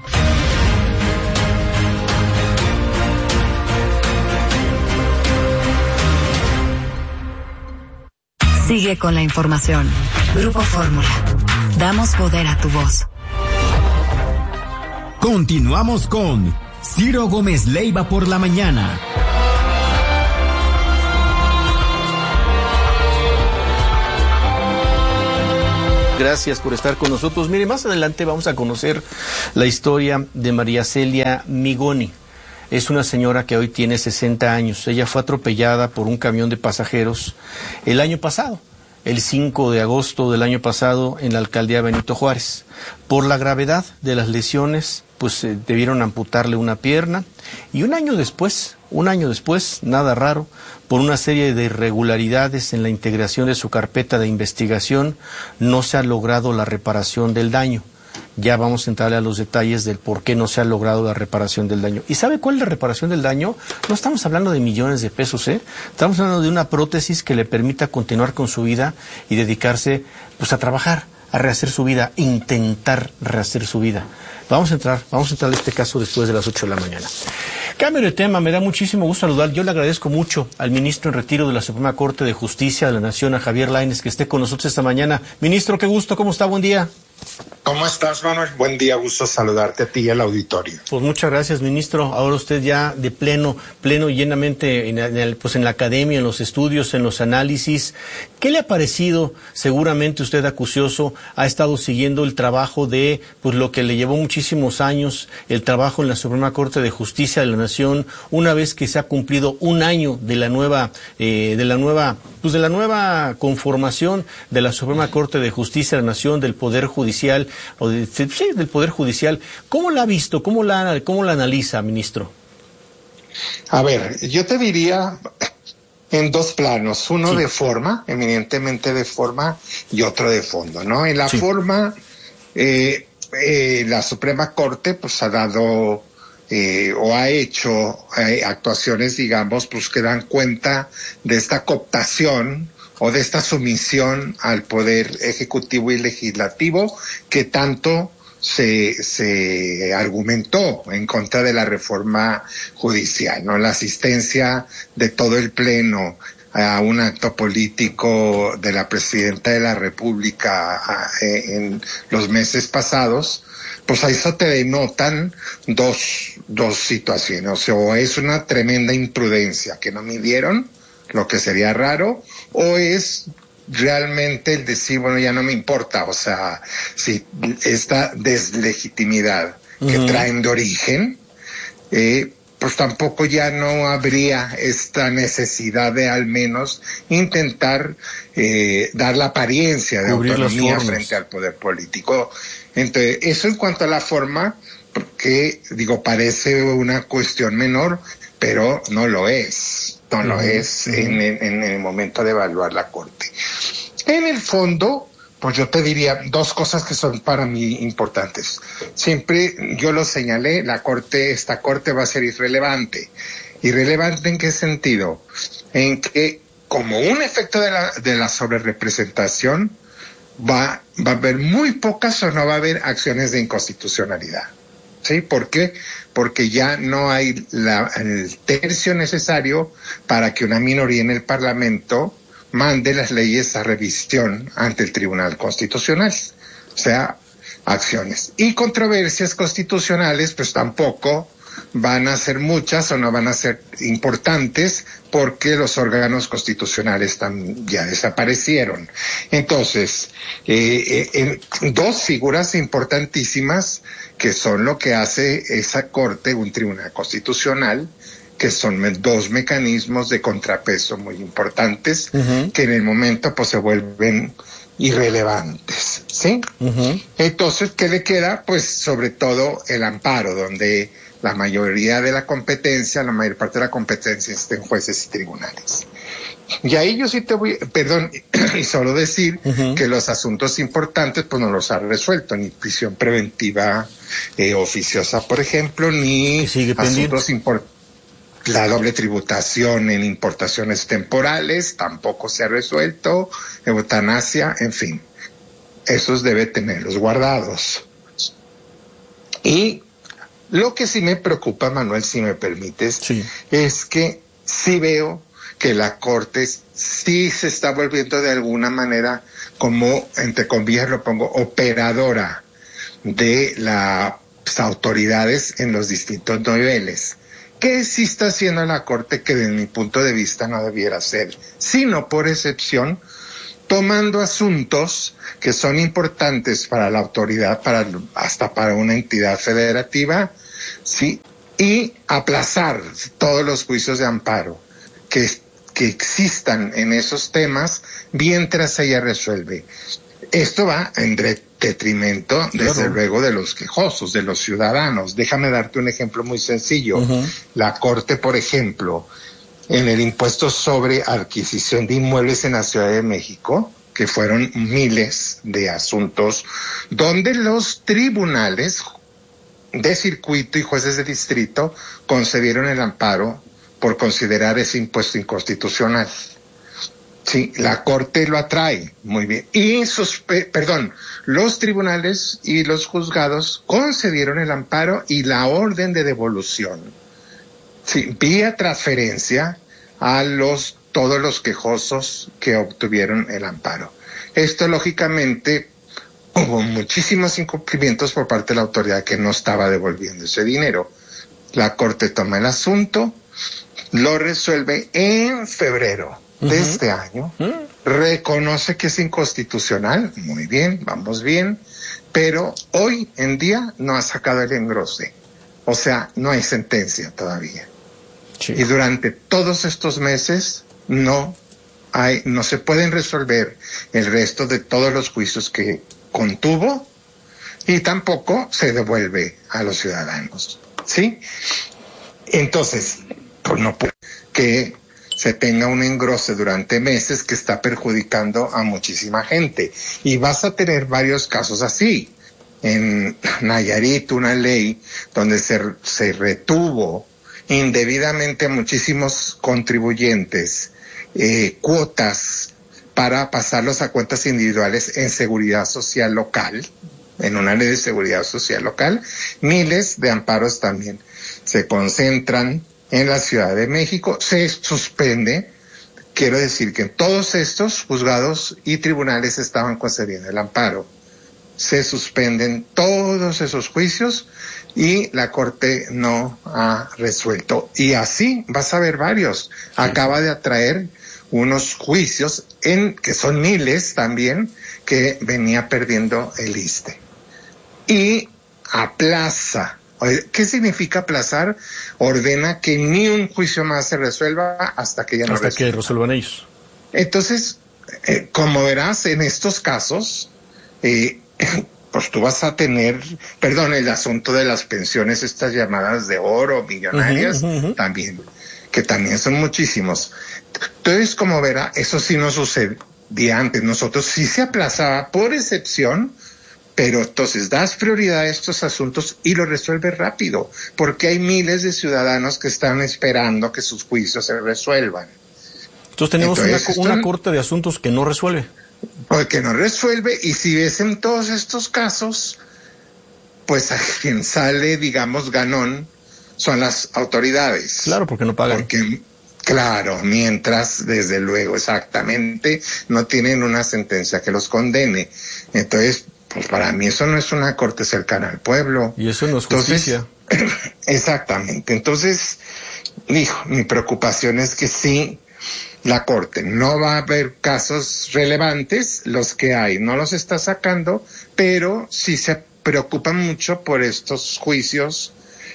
Sigue con la información. Grupo Fórmula. Damos poder a tu voz.
Continuamos con Ciro Gómez Leiva por la mañana.
Gracias por estar con nosotros. Mire, más adelante vamos a conocer la historia de María Celia Migoni. Es una señora que hoy tiene sesenta años. Ella fue atropellada por un camión de pasajeros el año pasado, el cinco de agosto del año pasado, en la alcaldía Benito Juárez. Por la gravedad de las lesiones, pues eh, debieron amputarle una pierna, y un año después, un año después, nada raro, por una serie de irregularidades en la integración de su carpeta de investigación, no se ha logrado la reparación del daño. Ya vamos a entrarle a los detalles del por qué no se ha logrado la reparación del daño. ¿Y sabe cuál es la reparación del daño? No estamos hablando de millones de pesos, ¿eh? Estamos hablando de una prótesis que le permita continuar con su vida y dedicarse, pues, a trabajar, a rehacer su vida, intentar rehacer su vida. Vamos a entrar, vamos a entrar a este caso después de las ocho de la mañana. Cambio de tema, me da muchísimo gusto saludar. Yo le agradezco mucho al ministro en retiro de la Suprema Corte de Justicia de la Nación, a Javier Lainez, que esté con nosotros esta mañana. Ministro, qué gusto, ¿cómo está? Buen día.
¿Cómo estás, Manuel? Buen día, gusto saludarte a ti y al auditorio.
Pues muchas gracias, ministro. Ahora usted ya de pleno, pleno y llenamente en, el, pues en la academia, en los estudios, en los análisis. ¿Qué le ha parecido? Seguramente usted, acucioso, ha estado siguiendo el trabajo de, pues lo que le llevó muchísimos años, el trabajo en la Suprema Corte de Justicia de la Nación, una vez que se ha cumplido un año de la nueva, eh, de la nueva, pues de la nueva conformación de la Suprema Corte de Justicia de la Nación, del Poder Judicial, o de, sí, del Poder Judicial. ¿Cómo la ha visto? ¿Cómo la, cómo la analiza, ministro?
A ver, yo te diría en dos planos, uno sí. de forma, eminentemente de forma, y otro de fondo, ¿no? En la sí. forma, eh, eh, la Suprema Corte pues ha dado eh, o ha hecho eh, actuaciones, digamos, pues que dan cuenta de esta cooptación o de esta sumisión al poder ejecutivo y legislativo que tanto se, se argumentó en contra de la reforma judicial, ¿no? La asistencia de todo el Pleno a un acto político de la Presidenta de la República a, en los meses pasados, pues a eso te denotan dos, dos situaciones. O es una tremenda imprudencia que no midieron, lo que sería raro, o es realmente el decir, bueno, ya no me importa, o sea, si esta deslegitimidad uh-huh. que traen de origen, eh, pues tampoco ya no habría esta necesidad de al menos intentar eh, dar la apariencia de Cubrir autonomía frente al poder político. Entonces, eso en cuanto a la forma, porque, digo, parece una cuestión menor, pero no lo es. No lo uh-huh, es uh-huh. en, en, en el momento de evaluar la Corte. En el fondo, pues yo te diría dos cosas que son para mí importantes. Siempre yo lo señalé, la Corte, esta Corte va a ser irrelevante. ¿Irrelevante en qué sentido? En que como un efecto de la, de la sobrerepresentación va, va a haber muy pocas o no va a haber acciones de inconstitucionalidad. ¿Sí? ¿Por qué? Porque ya no hay la, el tercio necesario para que una minoría en el Parlamento mande las leyes a revisión ante el Tribunal Constitucional. O sea, acciones. Y controversias constitucionales, pues tampoco van a ser muchas o no van a ser importantes porque los órganos constitucionales tam, ya desaparecieron. Entonces, eh, eh, dos figuras importantísimas que son lo que hace esa Corte, un tribunal constitucional, que son me, dos mecanismos de contrapeso muy importantes, uh-huh. que en el momento pues se vuelven irrelevantes, ¿sí? Uh-huh. Entonces, ¿qué le queda? Pues sobre todo el amparo, donde la mayoría de la competencia, la mayor parte de la competencia está en jueces y tribunales. Y ahí yo sí te voy, perdón, y solo decir uh-huh. que los asuntos importantes pues no los ha resuelto, ni prisión preventiva eh, oficiosa, por ejemplo, ni asuntos importantes. La doble tributación en importaciones temporales tampoco se ha resuelto, eutanasia, en fin, esos debe tenerlos guardados. Y lo que sí me preocupa, Manuel, si me permites, sí. es que sí veo que la Corte sí se está volviendo de alguna manera como, entre comillas lo pongo, operadora de la pues, autoridades en los distintos niveles. ¿Qué sí está haciendo la Corte que desde mi punto de vista no debiera ser? Sino por excepción, tomando asuntos que son importantes para la autoridad, para hasta para una entidad federativa, sí, y aplazar todos los juicios de amparo que, que existan en esos temas mientras ella resuelve. Esto va en detrimento, claro, desde luego, de los quejosos, de los ciudadanos. Déjame darte un ejemplo muy sencillo. Uh-huh. La Corte, por ejemplo, en el impuesto sobre adquisición de inmuebles en la Ciudad de México, que fueron miles de asuntos, donde los tribunales de circuito y jueces de distrito concedieron el amparo por considerar ese impuesto inconstitucional. Sí, la Corte lo atrae, muy bien. Y sus, perdón, los tribunales y los juzgados concedieron el amparo y la orden de devolución. Sí, vía transferencia a los, todos los quejosos que obtuvieron el amparo. Esto, lógicamente, hubo muchísimos incumplimientos por parte de la autoridad que no estaba devolviendo ese dinero. La Corte toma el asunto, lo resuelve en febrero de uh-huh. este año, uh-huh. reconoce que es inconstitucional, muy bien, vamos bien, pero hoy en día no ha sacado el engrose, o sea, no hay sentencia todavía. Sí. Y durante todos estos meses no hay, no se pueden resolver el resto de todos los juicios que contuvo y tampoco se devuelve a los ciudadanos, ¿sí? Entonces, pues no puede que se tenga un engrose durante meses que está perjudicando a muchísima gente. Y vas a tener varios casos así. En Nayarit, una ley donde se, se retuvo indebidamente a muchísimos contribuyentes eh, cuotas para pasarlos a cuentas individuales en seguridad social local, en una ley de seguridad social local. Miles de amparos también se concentran en la Ciudad de México. Se suspende, quiero decir que todos estos juzgados y tribunales estaban concediendo el amparo. Se suspenden todos esos juicios y la Corte no ha resuelto. Y así vas a ver varios. Acaba de atraer unos juicios, en que son miles también, que venía perdiendo el I S S S S T E. Y aplaza. ¿Qué significa aplazar? Ordena que ni un juicio más se resuelva hasta que ya no
hasta
resuelva.
que resuelvan ellos.
Entonces, eh, como verás, en estos casos, eh, pues tú vas a tener, perdón, el asunto de las pensiones, estas llamadas de oro, millonarias, uh-huh, uh-huh. también, que también son muchísimos. Entonces, como verá, eso sí no sucedía antes. Nosotros sí se aplazaba por excepción, pero entonces das prioridad a estos asuntos y lo resuelves rápido, porque hay miles de ciudadanos que están esperando que sus juicios se resuelvan.
Entonces tenemos entonces, una, una corte de asuntos que no resuelve.
Porque no resuelve, y si ves en todos estos casos, pues a quien sale, digamos, ganón, son las autoridades.
Claro, porque no pagan.
Porque, claro, mientras, desde luego, exactamente, no tienen una sentencia que los condene. Entonces, pues para mí eso no es una corte cercana al pueblo.
Y eso no es justicia.
Entonces, exactamente. Entonces, hijo, mi preocupación es que sí, la Corte no va a haber casos relevantes, los que hay no los está sacando, pero sí se preocupan mucho por estos juicios,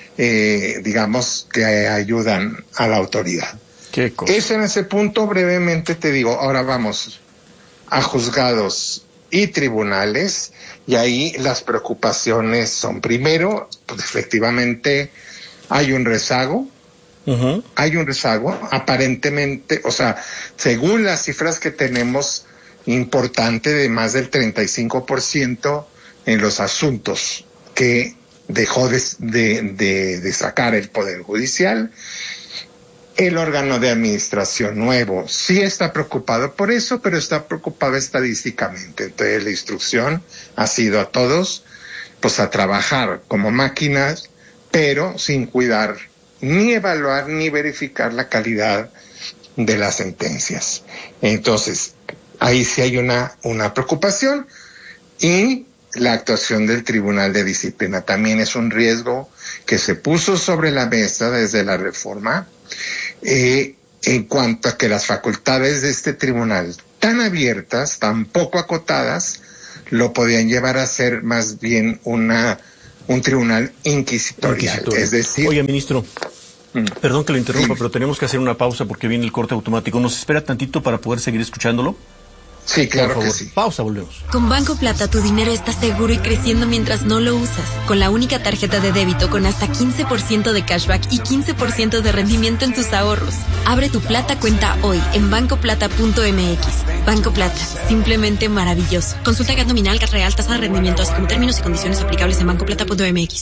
eh, digamos, que ayudan a la autoridad.
¿Qué cosa?
Es en ese punto, brevemente te digo, ahora vamos a juzgados y tribunales, y ahí las preocupaciones son, primero, pues efectivamente hay un rezago, Uh-huh. Hay un rezago, aparentemente, o sea, según las cifras que tenemos, importante, de más del treinta y cinco por ciento en los asuntos que dejó de, de, de, de sacar el Poder Judicial. El órgano de administración nuevo sí está preocupado por eso, pero está preocupado estadísticamente. Entonces la instrucción ha sido a todos, pues a trabajar como máquinas, pero sin cuidar ni evaluar ni verificar la calidad de las sentencias. Entonces, ahí sí hay una, una preocupación, y la actuación del Tribunal de Disciplina. También es un riesgo que se puso sobre la mesa desde la reforma, eh, en cuanto a que las facultades de este tribunal, tan abiertas, tan poco acotadas, lo podían llevar a ser más bien una un tribunal inquisitorial. Inquisitorio. Es decir...
Oye, ministro, mm. perdón que lo interrumpa, sí. pero tenemos que hacer una pausa porque viene el corte automático. ¿Nos espera tantito para poder seguir escuchándolo?
Sí, claro Por favor. que sí.
Pausa, volvemos.
Con Banco Plata tu dinero está seguro y creciendo mientras no lo usas. Con la única tarjeta de débito con hasta quince por ciento de cashback y quince por ciento de rendimiento en tus ahorros. Abre tu Plata cuenta hoy en banco plata punto m x. Banco Plata, simplemente maravilloso. Consulta G A T nominal, G A T real, tasa de rendimiento, así como términos y condiciones aplicables en banco plata punto m x.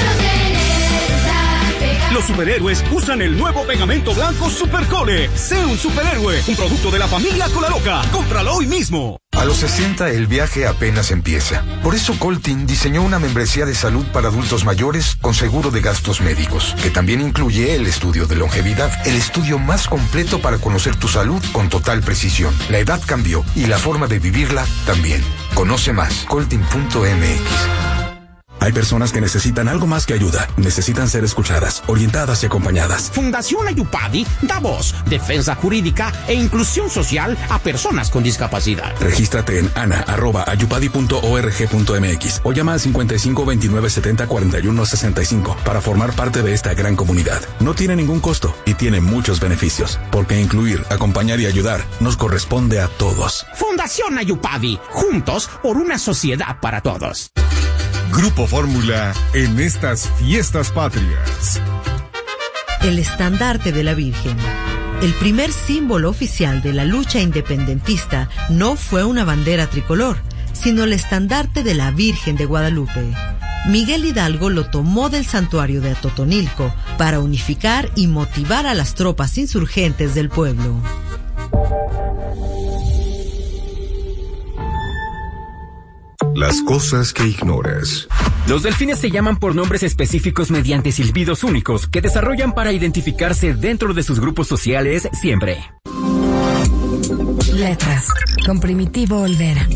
Los superhéroes usan el nuevo pegamento blanco Supercole. Sé un superhéroe, un producto de la familia Colaloca. Cómpralo hoy mismo.
A los sesenta el viaje apenas empieza. Por eso Coltin diseñó una membresía de salud para adultos mayores con seguro de gastos médicos, que también incluye el estudio de longevidad, el estudio más completo para conocer tu salud con total precisión. La edad cambió y la forma de vivirla también. Conoce más, coltin punto m x.
Hay personas que necesitan algo más que ayuda. Necesitan ser escuchadas, orientadas y acompañadas.
Fundación Ayupadi da voz, defensa jurídica e inclusión social a personas con discapacidad.
Regístrate en ana arroba ayupadi punto org punto m x o llama al cincuenta y cinco veintinueve setenta cuarenta y uno sesenta y cinco para formar parte de esta gran comunidad. No tiene ningún costo y tiene muchos beneficios, porque incluir, acompañar y ayudar nos corresponde a todos.
Fundación Ayupadi, juntos por una sociedad para todos.
Grupo Fórmula en estas fiestas patrias.
El estandarte de la Virgen. El primer símbolo oficial de la lucha independentista no fue una bandera tricolor, sino el estandarte de la Virgen de Guadalupe. Miguel Hidalgo lo tomó del santuario de Atotonilco para unificar y motivar a las tropas insurgentes del pueblo.
Las cosas que ignoras.
Los delfines se llaman por nombres específicos mediante silbidos únicos que desarrollan para identificarse dentro de sus grupos sociales siempre.
Letras, con Primitivo Olvera.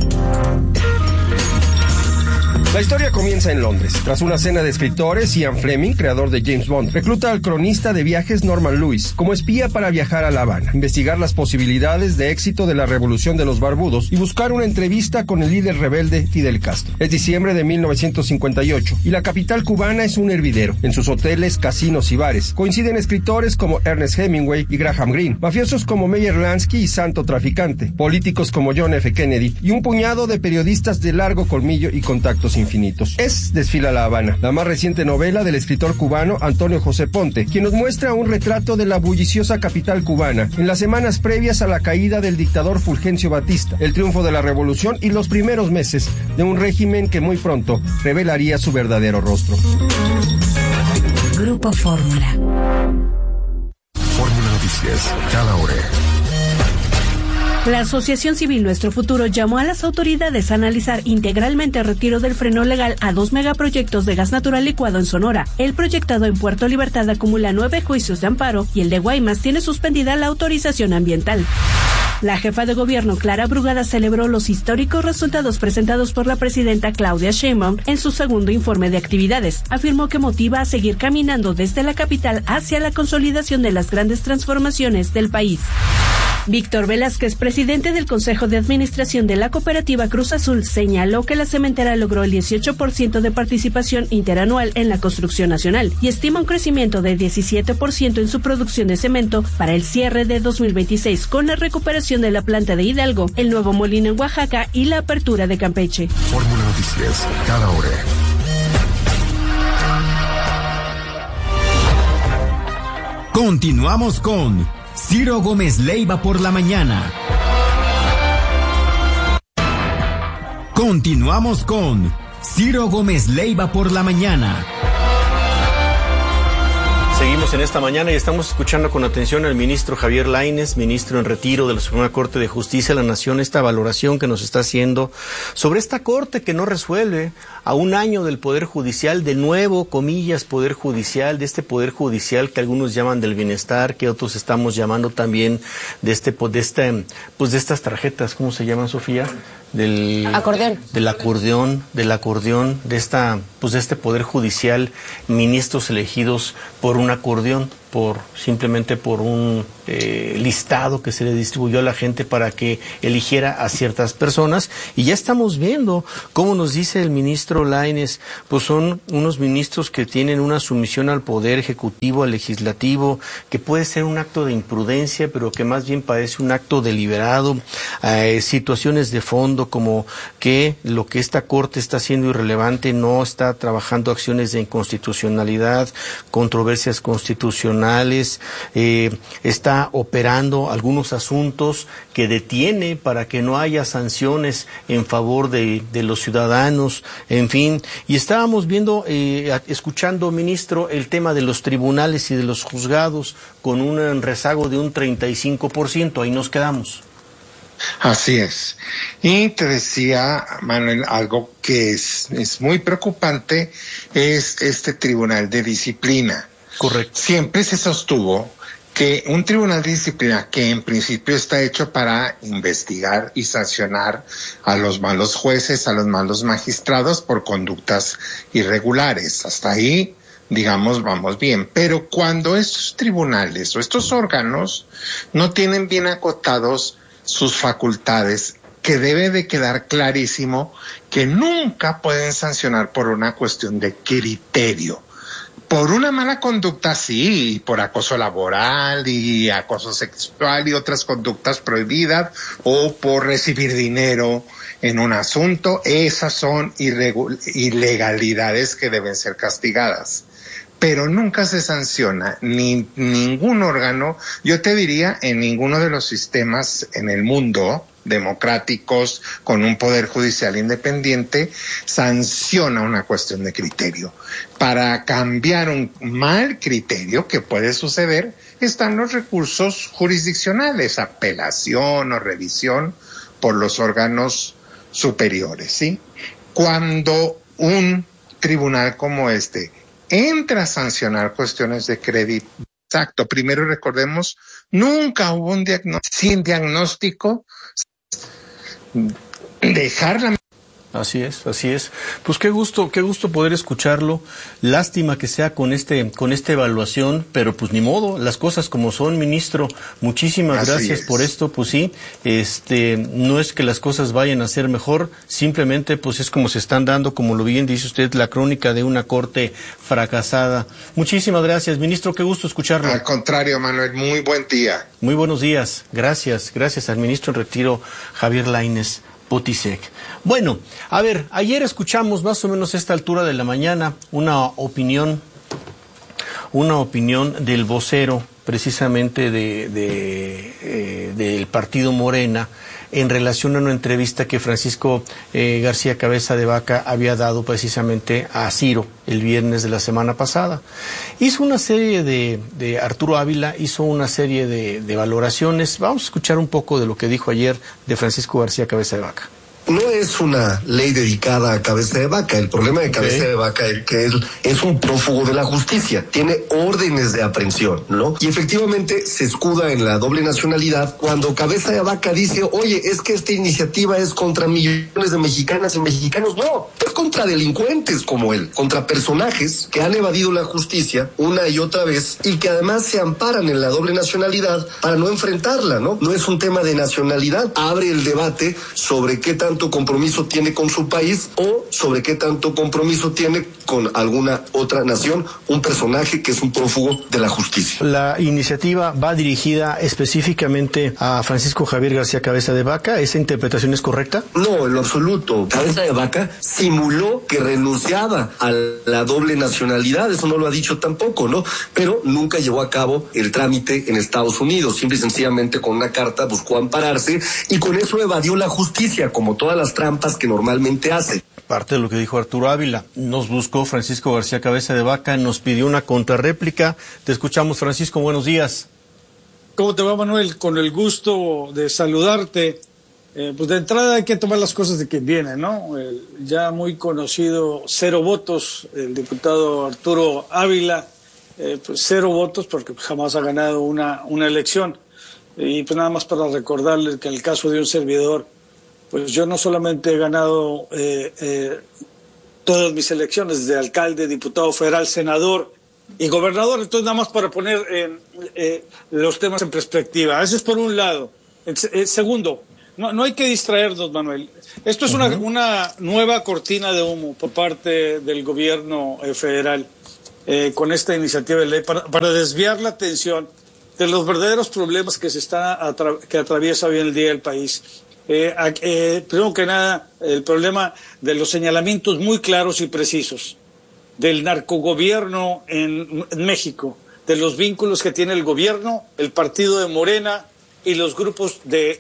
La historia comienza en Londres. Tras una cena de escritores, Ian Fleming, creador de James Bond, recluta al cronista de viajes Norman Lewis como espía para viajar a La Habana, investigar las posibilidades de éxito de la Revolución de los Barbudos y buscar una entrevista con el líder rebelde Fidel Castro. Es diciembre de mil novecientos cincuenta y ocho y la capital cubana es un hervidero. En sus hoteles, casinos y bares coinciden escritores como Ernest Hemingway y Graham Greene, mafiosos como Meyer Lansky y Santo Traficante, políticos como John F. Kennedy y un puñado de periodistas de largo colmillo y contactos infinitos. Es Desfila La Habana, la más reciente novela del escritor cubano Antonio José Ponte, quien nos muestra un retrato de la bulliciosa capital cubana en las semanas previas a la caída del dictador Fulgencio Batista, el triunfo de la revolución y los primeros meses de un régimen que muy pronto revelaría su verdadero rostro.
Grupo Fórmula.
Fórmula Noticias, cada hora.
La Asociación Civil Nuestro Futuro llamó a las autoridades a analizar integralmente el retiro del freno legal a dos megaproyectos de gas natural licuado en Sonora. El proyectado en Puerto Libertad acumula nueve juicios de amparo y el de Guaymas tiene suspendida la autorización ambiental. La jefa de gobierno, Clara Brugada, celebró los históricos resultados presentados por la presidenta Claudia Sheinbaum en su segundo informe de actividades. Afirmó que motiva a seguir caminando desde la capital hacia la consolidación de las grandes transformaciones del país. Víctor Velázquez, presidente del Consejo de Administración de la Cooperativa Cruz Azul, señaló que la cementera logró el dieciocho por ciento de participación interanual en la construcción nacional y estima un crecimiento de diecisiete por ciento en su producción de cemento para el cierre de dos mil veintiséis con la recuperación de la planta de Hidalgo, el nuevo molino en Oaxaca y la apertura de Campeche.
Fórmula Noticias, cada hora.
Continuamos con Ciro Gómez Leiva por la mañana. Continuamos con Ciro Gómez Leiva por la mañana.
Seguimos en esta mañana y estamos escuchando con atención al ministro Javier Lainez, ministro en retiro de la Suprema Corte de Justicia de la Nación, esta valoración que nos está haciendo sobre esta Corte que no resuelve a un año del Poder Judicial, de nuevo, comillas, Poder Judicial, de este Poder Judicial que algunos llaman del bienestar, que otros estamos llamando también de este, de este, pues de estas tarjetas, ¿cómo se llaman, Sofía? del
acordeón,
del acordeón, del acordeón de esta, pues de este poder judicial, ministros elegidos por un acordeón, por simplemente por un eh, listado que se le distribuyó a la gente para que eligiera a ciertas personas. Y ya estamos viendo cómo nos dice el ministro Lainez, pues son unos ministros que tienen una sumisión al poder ejecutivo, al legislativo, que puede ser un acto de imprudencia, pero que más bien parece un acto deliberado, eh, situaciones de fondo como que lo que esta Corte está haciendo irrelevante, no está trabajando acciones de inconstitucionalidad, controversias constitucionales, Eh, está operando algunos asuntos que detiene para que no haya sanciones en favor de, de los ciudadanos, en fin. Y estábamos viendo, eh, escuchando, ministro, el tema de los tribunales y de los juzgados con un rezago de un treinta y cinco por ciento. Ahí nos quedamos.
Así es. Y te decía, Manuel, algo que es, es muy preocupante, es este Tribunal de Disciplina.
Correcto.
Siempre se sostuvo que un tribunal de disciplina que en principio está hecho para investigar y sancionar a los malos jueces, a los malos magistrados por conductas irregulares. Hasta ahí, digamos, vamos bien. Pero cuando estos tribunales o estos órganos no tienen bien acotados sus facultades, que debe de quedar clarísimo que nunca pueden sancionar por una cuestión de criterio. Por una mala conducta, sí, por acoso laboral y acoso sexual y otras conductas prohibidas, o por recibir dinero en un asunto, esas son irregu- ilegalidades que deben ser castigadas. Pero nunca se sanciona ni ningún órgano, yo te diría, en ninguno de los sistemas en el mundo democráticos con un poder judicial independiente sanciona una cuestión de criterio. Para cambiar un mal criterio que puede suceder están los recursos jurisdiccionales, apelación o revisión por los órganos superiores, ¿sí? Cuando un tribunal como este entra a sancionar cuestiones de crédito, exacto, primero recordemos, nunca hubo un diagnóstico, sin diagnóstico, dejarla.
Así es, así es. Pues qué gusto, qué gusto poder escucharlo. Lástima que sea con este, con esta evaluación, pero pues ni modo, las cosas como son, ministro. Muchísimas
Así
gracias
es.
por esto, pues sí, este, no es que las cosas vayan a ser mejor, simplemente pues es como se están dando, como lo bien dice usted, la crónica de una corte fracasada. Muchísimas gracias, ministro, qué gusto escucharlo.
Al contrario, Manuel, muy buen día.
Muy buenos días, gracias, gracias al ministro en retiro, Javier Lainez Potisek. Bueno, a ver, ayer escuchamos más o menos a esta altura de la mañana una opinión, una opinión del vocero precisamente de, de, eh, del partido Morena en relación a una entrevista que Francisco eh, García Cabeza de Vaca había dado precisamente a Ciro el viernes de la semana pasada. Hizo una serie de, de Arturo Ávila, hizo una serie de, de valoraciones. Vamos a escuchar un poco de lo que dijo ayer de Francisco García Cabeza de Vaca.
No es una ley dedicada a Cabeza de Vaca. El problema de Cabeza okay. de Vaca es que él es un prófugo de la justicia. Tiene órdenes de aprehensión, ¿no? Y efectivamente se escuda en la doble nacionalidad cuando Cabeza de Vaca dice, oye, es que esta iniciativa es contra millones de mexicanas y mexicanos. No, es contra delincuentes como él, contra personajes que han evadido la justicia una y otra vez y que además se amparan en la doble nacionalidad para no enfrentarla, ¿no? No es un tema de nacionalidad. Abre el debate sobre qué tan tanto compromiso tiene con su país o sobre qué tanto compromiso tiene con alguna otra nación, un personaje que es un prófugo de la justicia.
La iniciativa va dirigida específicamente a Francisco Javier García Cabeza de Vaca. ¿Esa interpretación es correcta?
No, en lo absoluto. Cabeza de Vaca simuló que renunciaba a la doble nacionalidad, eso no lo ha dicho tampoco, ¿no? Pero nunca llevó a cabo el trámite en Estados Unidos, simple y sencillamente con una carta buscó ampararse y con eso evadió la justicia, como todas las trampas que normalmente hace.
Parte de lo que dijo Arturo Ávila. Nos buscó Francisco García Cabeza de Vaca, nos pidió una contrarréplica. Te escuchamos, Francisco, buenos días.
¿Cómo te va, Manuel? Con el gusto de saludarte. Eh, pues de entrada hay que tomar las cosas de quien viene, ¿no? El ya muy conocido cero votos, el diputado Arturo Ávila, eh, pues cero votos porque jamás ha ganado una, una elección. Y pues nada más para recordarles que en el caso de un servidor, pues yo no solamente he ganado eh, eh, todas mis elecciones de alcalde, diputado federal, senador y gobernador, entonces nada más para poner eh, eh, los temas en perspectiva. Eso es por un lado. En, eh, segundo, no, no hay que distraernos, Manuel. Esto es uh-huh. una, una nueva cortina de humo por parte del gobierno eh, federal eh, con esta iniciativa de ley para, para desviar la atención de los verdaderos problemas que se está atra- que atraviesa hoy en día el país. Eh, eh, primero que nada, el problema de los señalamientos muy claros y precisos del narcogobierno en, en México, de los vínculos que tiene el gobierno, el partido de Morena y los grupos de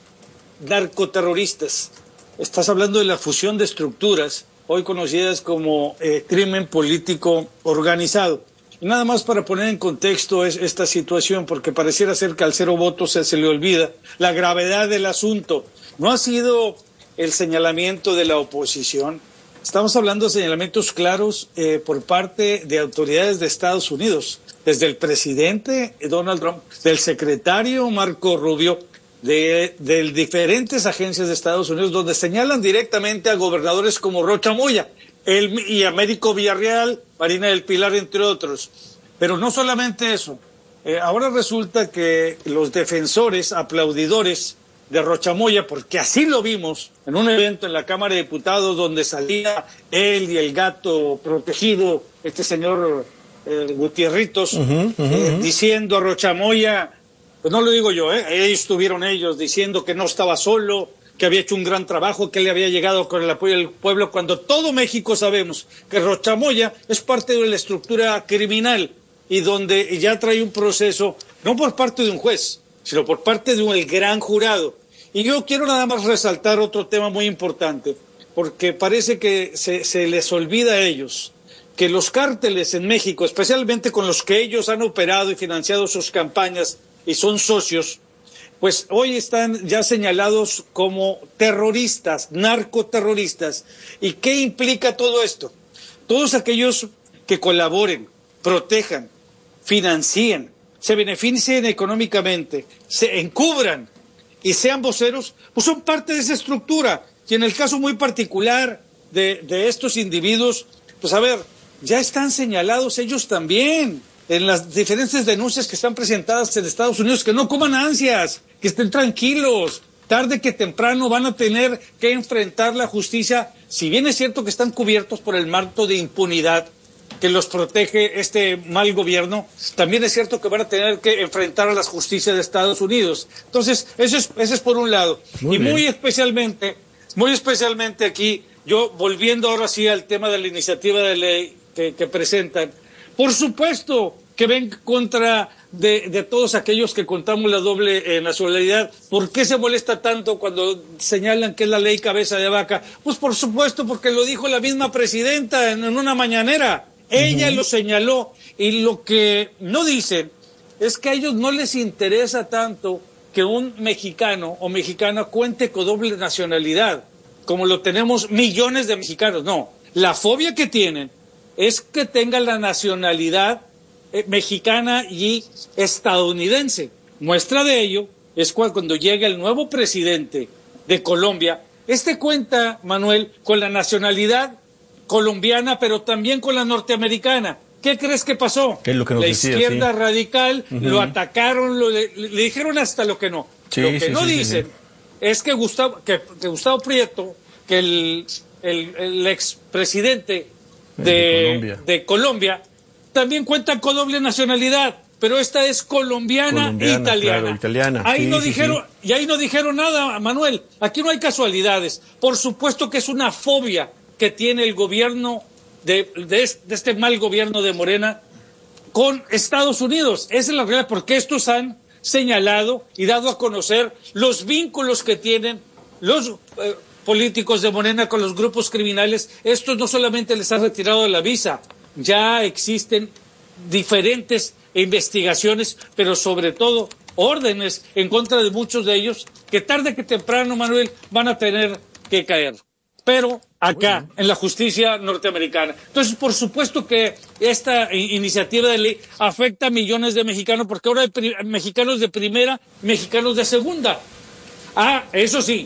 narcoterroristas. Estás hablando de la fusión de estructuras, hoy conocidas como eh, crimen político organizado. Y nada más para poner en contexto es, esta situación, porque pareciera ser que al cero votos se, se le olvida la gravedad del asunto. No ha sido el señalamiento de la oposición. Estamos hablando de señalamientos claros eh, por parte de autoridades de Estados Unidos, desde el presidente Donald Trump, del secretario Marco Rubio, de, de diferentes agencias de Estados Unidos, donde señalan directamente a gobernadores como Rocha Moya el, y Américo Villarreal, Marina del Pilar, entre otros. Pero no solamente eso. Eh, ahora resulta que los defensores, aplaudidores de Rocha Moya, porque así lo vimos en un evento en la Cámara de Diputados donde salía él y el gato protegido, este señor eh, Gutierritos, uh-huh, uh-huh, eh, uh-huh. diciendo a Rocha Moya, pues no lo digo yo, eh, ahí estuvieron ellos diciendo que no estaba solo, que había hecho un gran trabajo, que le había llegado con el apoyo del pueblo, cuando todo México sabemos que Rocha Moya es parte de la estructura criminal y donde ya trae un proceso, no por parte de un juez, sino por parte de un el gran jurado. Y yo quiero nada más resaltar otro tema muy importante, porque parece que se, se les olvida a ellos que los cárteles en México, especialmente con los que ellos han operado y financiado sus campañas y son socios, pues hoy están ya señalados como terroristas, narcoterroristas. ¿Y qué implica todo esto? Todos aquellos que colaboren, protejan, financien, se beneficien económicamente, se encubran y sean voceros, pues son parte de esa estructura. Y en el caso muy particular de, de estos individuos, pues a ver, ya están señalados ellos también en las diferentes denuncias que están presentadas en Estados Unidos, que no coman ansias, que estén tranquilos. Tarde que temprano van a tener que enfrentar la justicia, si bien es cierto que están cubiertos por el manto de impunidad que los protege este mal gobierno, también es cierto que van a tener que enfrentar a las justicias de Estados Unidos. Entonces, eso es, eso es por un lado. Muy y bien. muy especialmente, muy especialmente aquí, yo volviendo ahora sí al tema de la iniciativa de ley que, que presentan, por supuesto que ven contra de, de todos aquellos que contamos la doble eh, nacionalidad. ¿Por qué se molesta tanto cuando señalan que es la ley cabeza de vaca? Pues por supuesto porque lo dijo la misma presidenta en, en una mañanera. Ella uh-huh. lo señaló, y lo que no dicen es que a ellos no les interesa tanto que un mexicano o mexicana cuente con doble nacionalidad, como lo tenemos millones de mexicanos. No, la fobia que tienen es que tenga la nacionalidad eh, mexicana y estadounidense. Muestra de ello es cuando llega el nuevo presidente de Colombia. Este cuenta, Manuel, con la nacionalidad colombiana, pero también con la norteamericana. ¿Qué crees que pasó?
¿Qué es lo que nos
la
decía,
izquierda
sí.
radical uh-huh. lo atacaron, lo, le, le dijeron hasta lo que no.
Sí,
lo que
sí,
no
sí,
dicen
sí, sí.
es que Gustavo, que, que Gustavo Prieto, que el, el, el expresidente de, de, Colombia. de Colombia, también cuenta con doble nacionalidad, pero esta es colombiana,
colombiana
italiana.
Claro, italiana.
Ahí
sí,
no
sí,
dijeron,
sí.
y ahí no dijeron nada, Manuel. Aquí no hay casualidades. Por supuesto que es una fobia que tiene el gobierno de, de, de este mal gobierno de Morena con Estados Unidos. Esa es la realidad, porque estos han señalado y dado a conocer los vínculos que tienen los eh, políticos de Morena con los grupos criminales. Estos no solamente les han retirado la visa, ya existen diferentes investigaciones, pero sobre todo órdenes en contra de muchos de ellos que tarde que temprano, Manuel, van a tener que caer. Pero acá, bueno, en la justicia norteamericana. Entonces, por supuesto que esta iniciativa de ley afecta a millones de mexicanos, porque ahora hay pri- mexicanos de primera, mexicanos de segunda. Ah, eso sí,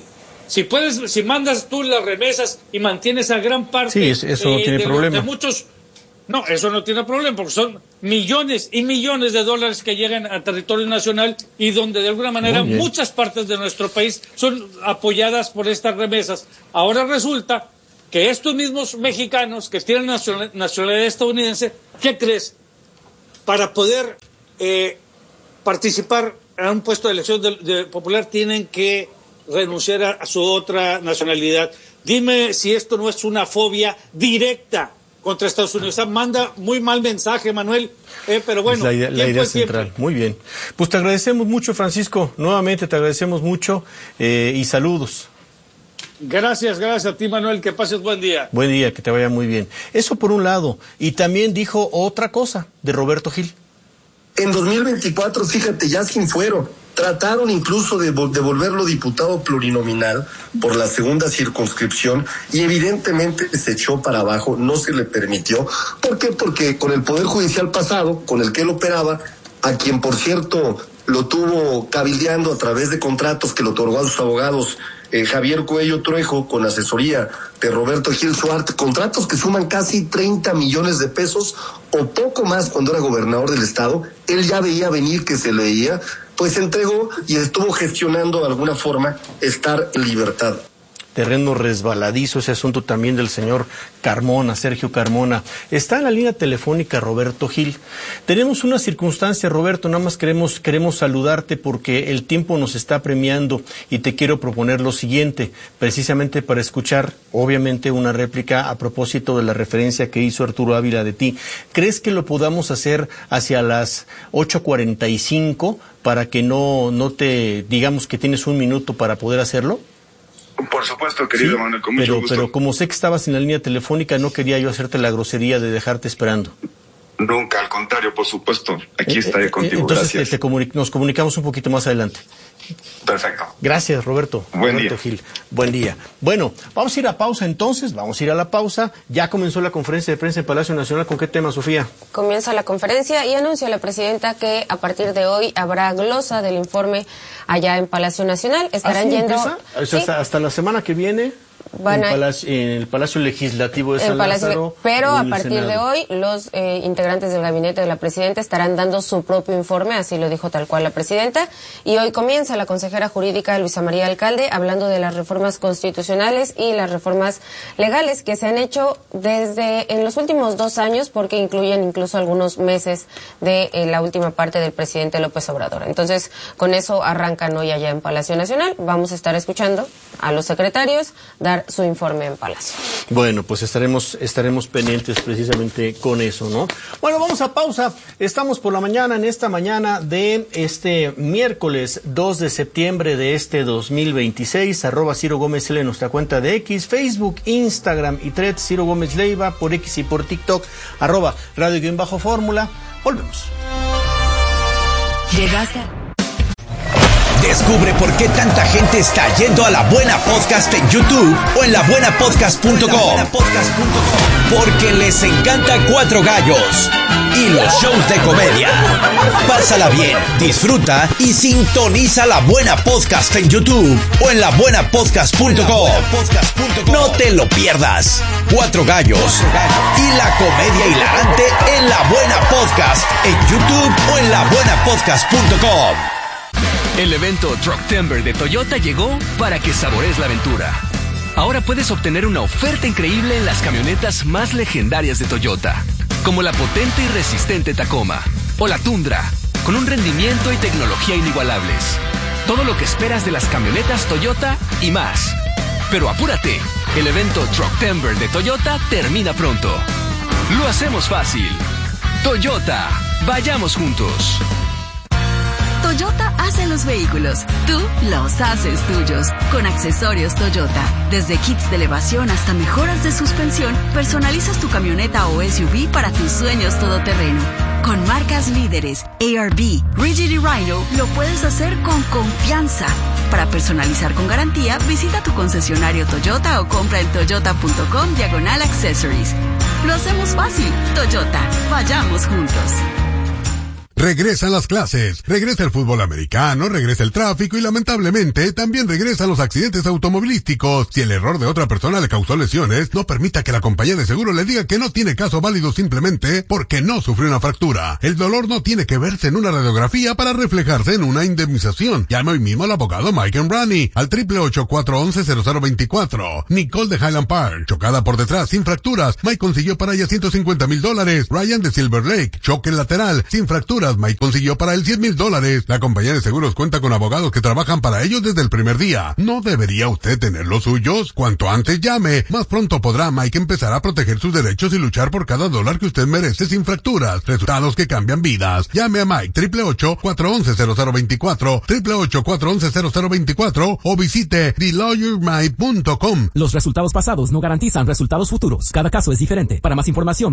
Si puedes, si mandas tú las remesas y mantienes a gran parte
sí, eso no
eh,
tiene
de,
problema.
de muchos, no, eso no tiene problema porque son millones y millones de dólares que llegan a territorio nacional y donde de alguna manera muchas partes de nuestro país son apoyadas por estas remesas. Ahora resulta que estos mismos mexicanos que tienen nacionalidad estadounidense, ¿qué crees? Para poder eh, participar en un puesto de elección de, de popular tienen que renunciar a, a su otra nacionalidad. Dime si esto no es una fobia directa contra Estados Unidos. O sea, manda muy mal mensaje, Manuel, eh, pero bueno.
Es la idea, la idea central. Siempre. Muy bien. Pues te agradecemos mucho, Francisco. Nuevamente te agradecemos mucho eh, y saludos.
Gracias, gracias a ti, Manuel. Que pases buen día.
Buen día, que te vaya muy bien. Eso por un lado. Y también dijo otra cosa de Roberto Gil.
En dos mil veinticuatro, fíjate, ya sin fuero. Trataron incluso de devolverlo diputado plurinominal por la segunda circunscripción y evidentemente se echó para abajo, no se le permitió. ¿Por qué? Porque con el Poder Judicial pasado, con el que él operaba, a quien por cierto lo tuvo cabildeando a través de contratos que le otorgó a sus abogados eh, Javier Cuello Trejo con asesoría de Roberto Gil Suárez, contratos que suman casi treinta millones de pesos o poco más cuando era gobernador del estado. Él ya veía venir que se leía, pues entregó y estuvo gestionando de alguna forma estar en libertad.
Terreno resbaladizo ese asunto también del señor Carmona, Sergio Carmona. Está en la línea telefónica Roberto Gil. Tenemos una circunstancia, Roberto, nada más queremos, queremos saludarte porque el tiempo nos está premiando y te quiero proponer lo siguiente, precisamente para escuchar, obviamente, una réplica a propósito de la referencia que hizo Arturo Ávila de ti. ¿Crees que lo podamos hacer hacia las ocho cuarenta y cinco para que no, no te, digamos que tienes un minuto para poder hacerlo?
Por supuesto, querido
sí,
Manuel, con mucho
pero,
gusto.
Pero como sé que estabas en la línea telefónica, no quería yo hacerte la grosería de dejarte esperando.
Nunca, al contrario, por supuesto. Aquí eh, estaré contigo,
entonces
gracias.
Te, te comuni- nos comunicamos un poquito más adelante.
Perfecto.
Gracias, Roberto.
Buen
Roberto
día.
Gil. Buen día. Bueno, vamos a ir a pausa entonces, vamos a ir a la pausa. Ya comenzó la conferencia de prensa en Palacio Nacional. ¿Con qué tema, Sofía?
Comienza la conferencia y anuncia la presidenta que a partir de hoy habrá glosa del informe allá en Palacio Nacional. Estarán
¿Ah, sí,
yendo...
O sea,
¿sí?
hasta, hasta la semana que viene...
Van
en,
a,
Palacio, en el Palacio Legislativo de San
Palacio,
Lázaro.
pero a partir
Senado.
de hoy, los eh, integrantes del gabinete de la presidenta estarán dando su propio informe, así lo dijo tal cual la presidenta. Y hoy comienza la consejera jurídica Luisa María Alcalde hablando de las reformas constitucionales y las reformas legales que se han hecho desde en los últimos dos años, porque incluyen incluso algunos meses de eh, la última parte del presidente López Obrador. Entonces, con eso arrancan hoy allá en Palacio Nacional. Vamos a estar escuchando a los secretarios dar su informe en Palacio.
Bueno, pues estaremos estaremos pendientes precisamente con eso, ¿no? Bueno, vamos a pausa. Estamos por la mañana, en esta mañana de este miércoles dos de septiembre de este dos mil veintiséis. Arroba Ciro Gómez L en nuestra cuenta de X, Facebook, Instagram y Threads, Ciro Gómez Leiva, por X y por TikTok, arroba Radio-Fórmula. Volvemos.
Llegaste.
Descubre por qué tanta gente está yendo a La Buena Podcast en YouTube o en la buena podcast punto com. Porque les encanta Cuatro Gallos y los shows de comedia. Pásala bien, disfruta y sintoniza La Buena Podcast en YouTube o en la buena podcast punto com. No te lo pierdas. Cuatro Gallos y la comedia hilarante en La Buena Podcast en YouTube o en la buena podcast punto com.
El evento Trucktember de Toyota llegó para que saborees la aventura. Ahora puedes obtener una oferta increíble en las camionetas más legendarias de Toyota, como la potente y resistente Tacoma o la Tundra, con un rendimiento y tecnología inigualables. Todo lo que esperas de las camionetas Toyota y más. Pero apúrate, el evento Trucktember de Toyota termina pronto. Lo hacemos fácil. Toyota, vayamos juntos.
Toyota hace los vehículos, tú los haces tuyos. Con accesorios Toyota, desde kits de elevación hasta mejoras de suspensión, personalizas tu camioneta o S U V para tus sueños todoterreno. Con marcas líderes, A R B, Rigid y Rhino, lo puedes hacer con confianza. Para personalizar con garantía, visita tu concesionario Toyota o compra en toyota punto com diagonal accessories. Lo hacemos fácil. Toyota, vayamos juntos.
Regresan las clases, regresa el fútbol americano, regresa el tráfico y lamentablemente también regresan los accidentes automovilísticos. Si el error de otra persona le causó lesiones, no permita que la compañía de seguro le diga que no tiene caso válido simplemente porque no sufrió una fractura. El dolor no tiene que verse en una radiografía para reflejarse en una indemnización. Llame hoy mismo al abogado Mike Embrani al triple ocho, cuatro once, cero cero veinticuatro. Nicole de Highland Park, chocada por detrás sin fracturas, Mike consiguió para ella ciento cincuenta mil dólares. Ryan de Silver Lake, choque lateral sin fracturas, Mike consiguió para él cien mil dólares. La compañía de seguros cuenta con abogados que trabajan para ellos desde el primer día. ¿No debería usted tener los suyos? Cuanto antes llame, más pronto podrá Mike empezar a proteger sus derechos y luchar por cada dólar que usted merece sin fracturas. Resultados que cambian vidas. Llame a Mike triple ocho, cuatro once, cero cero veinticuatro, triple ocho, cuatro once, cero cero veinticuatro o visite the lawyer mike punto com.
Los resultados pasados no garantizan resultados futuros. Cada caso es diferente. Para más información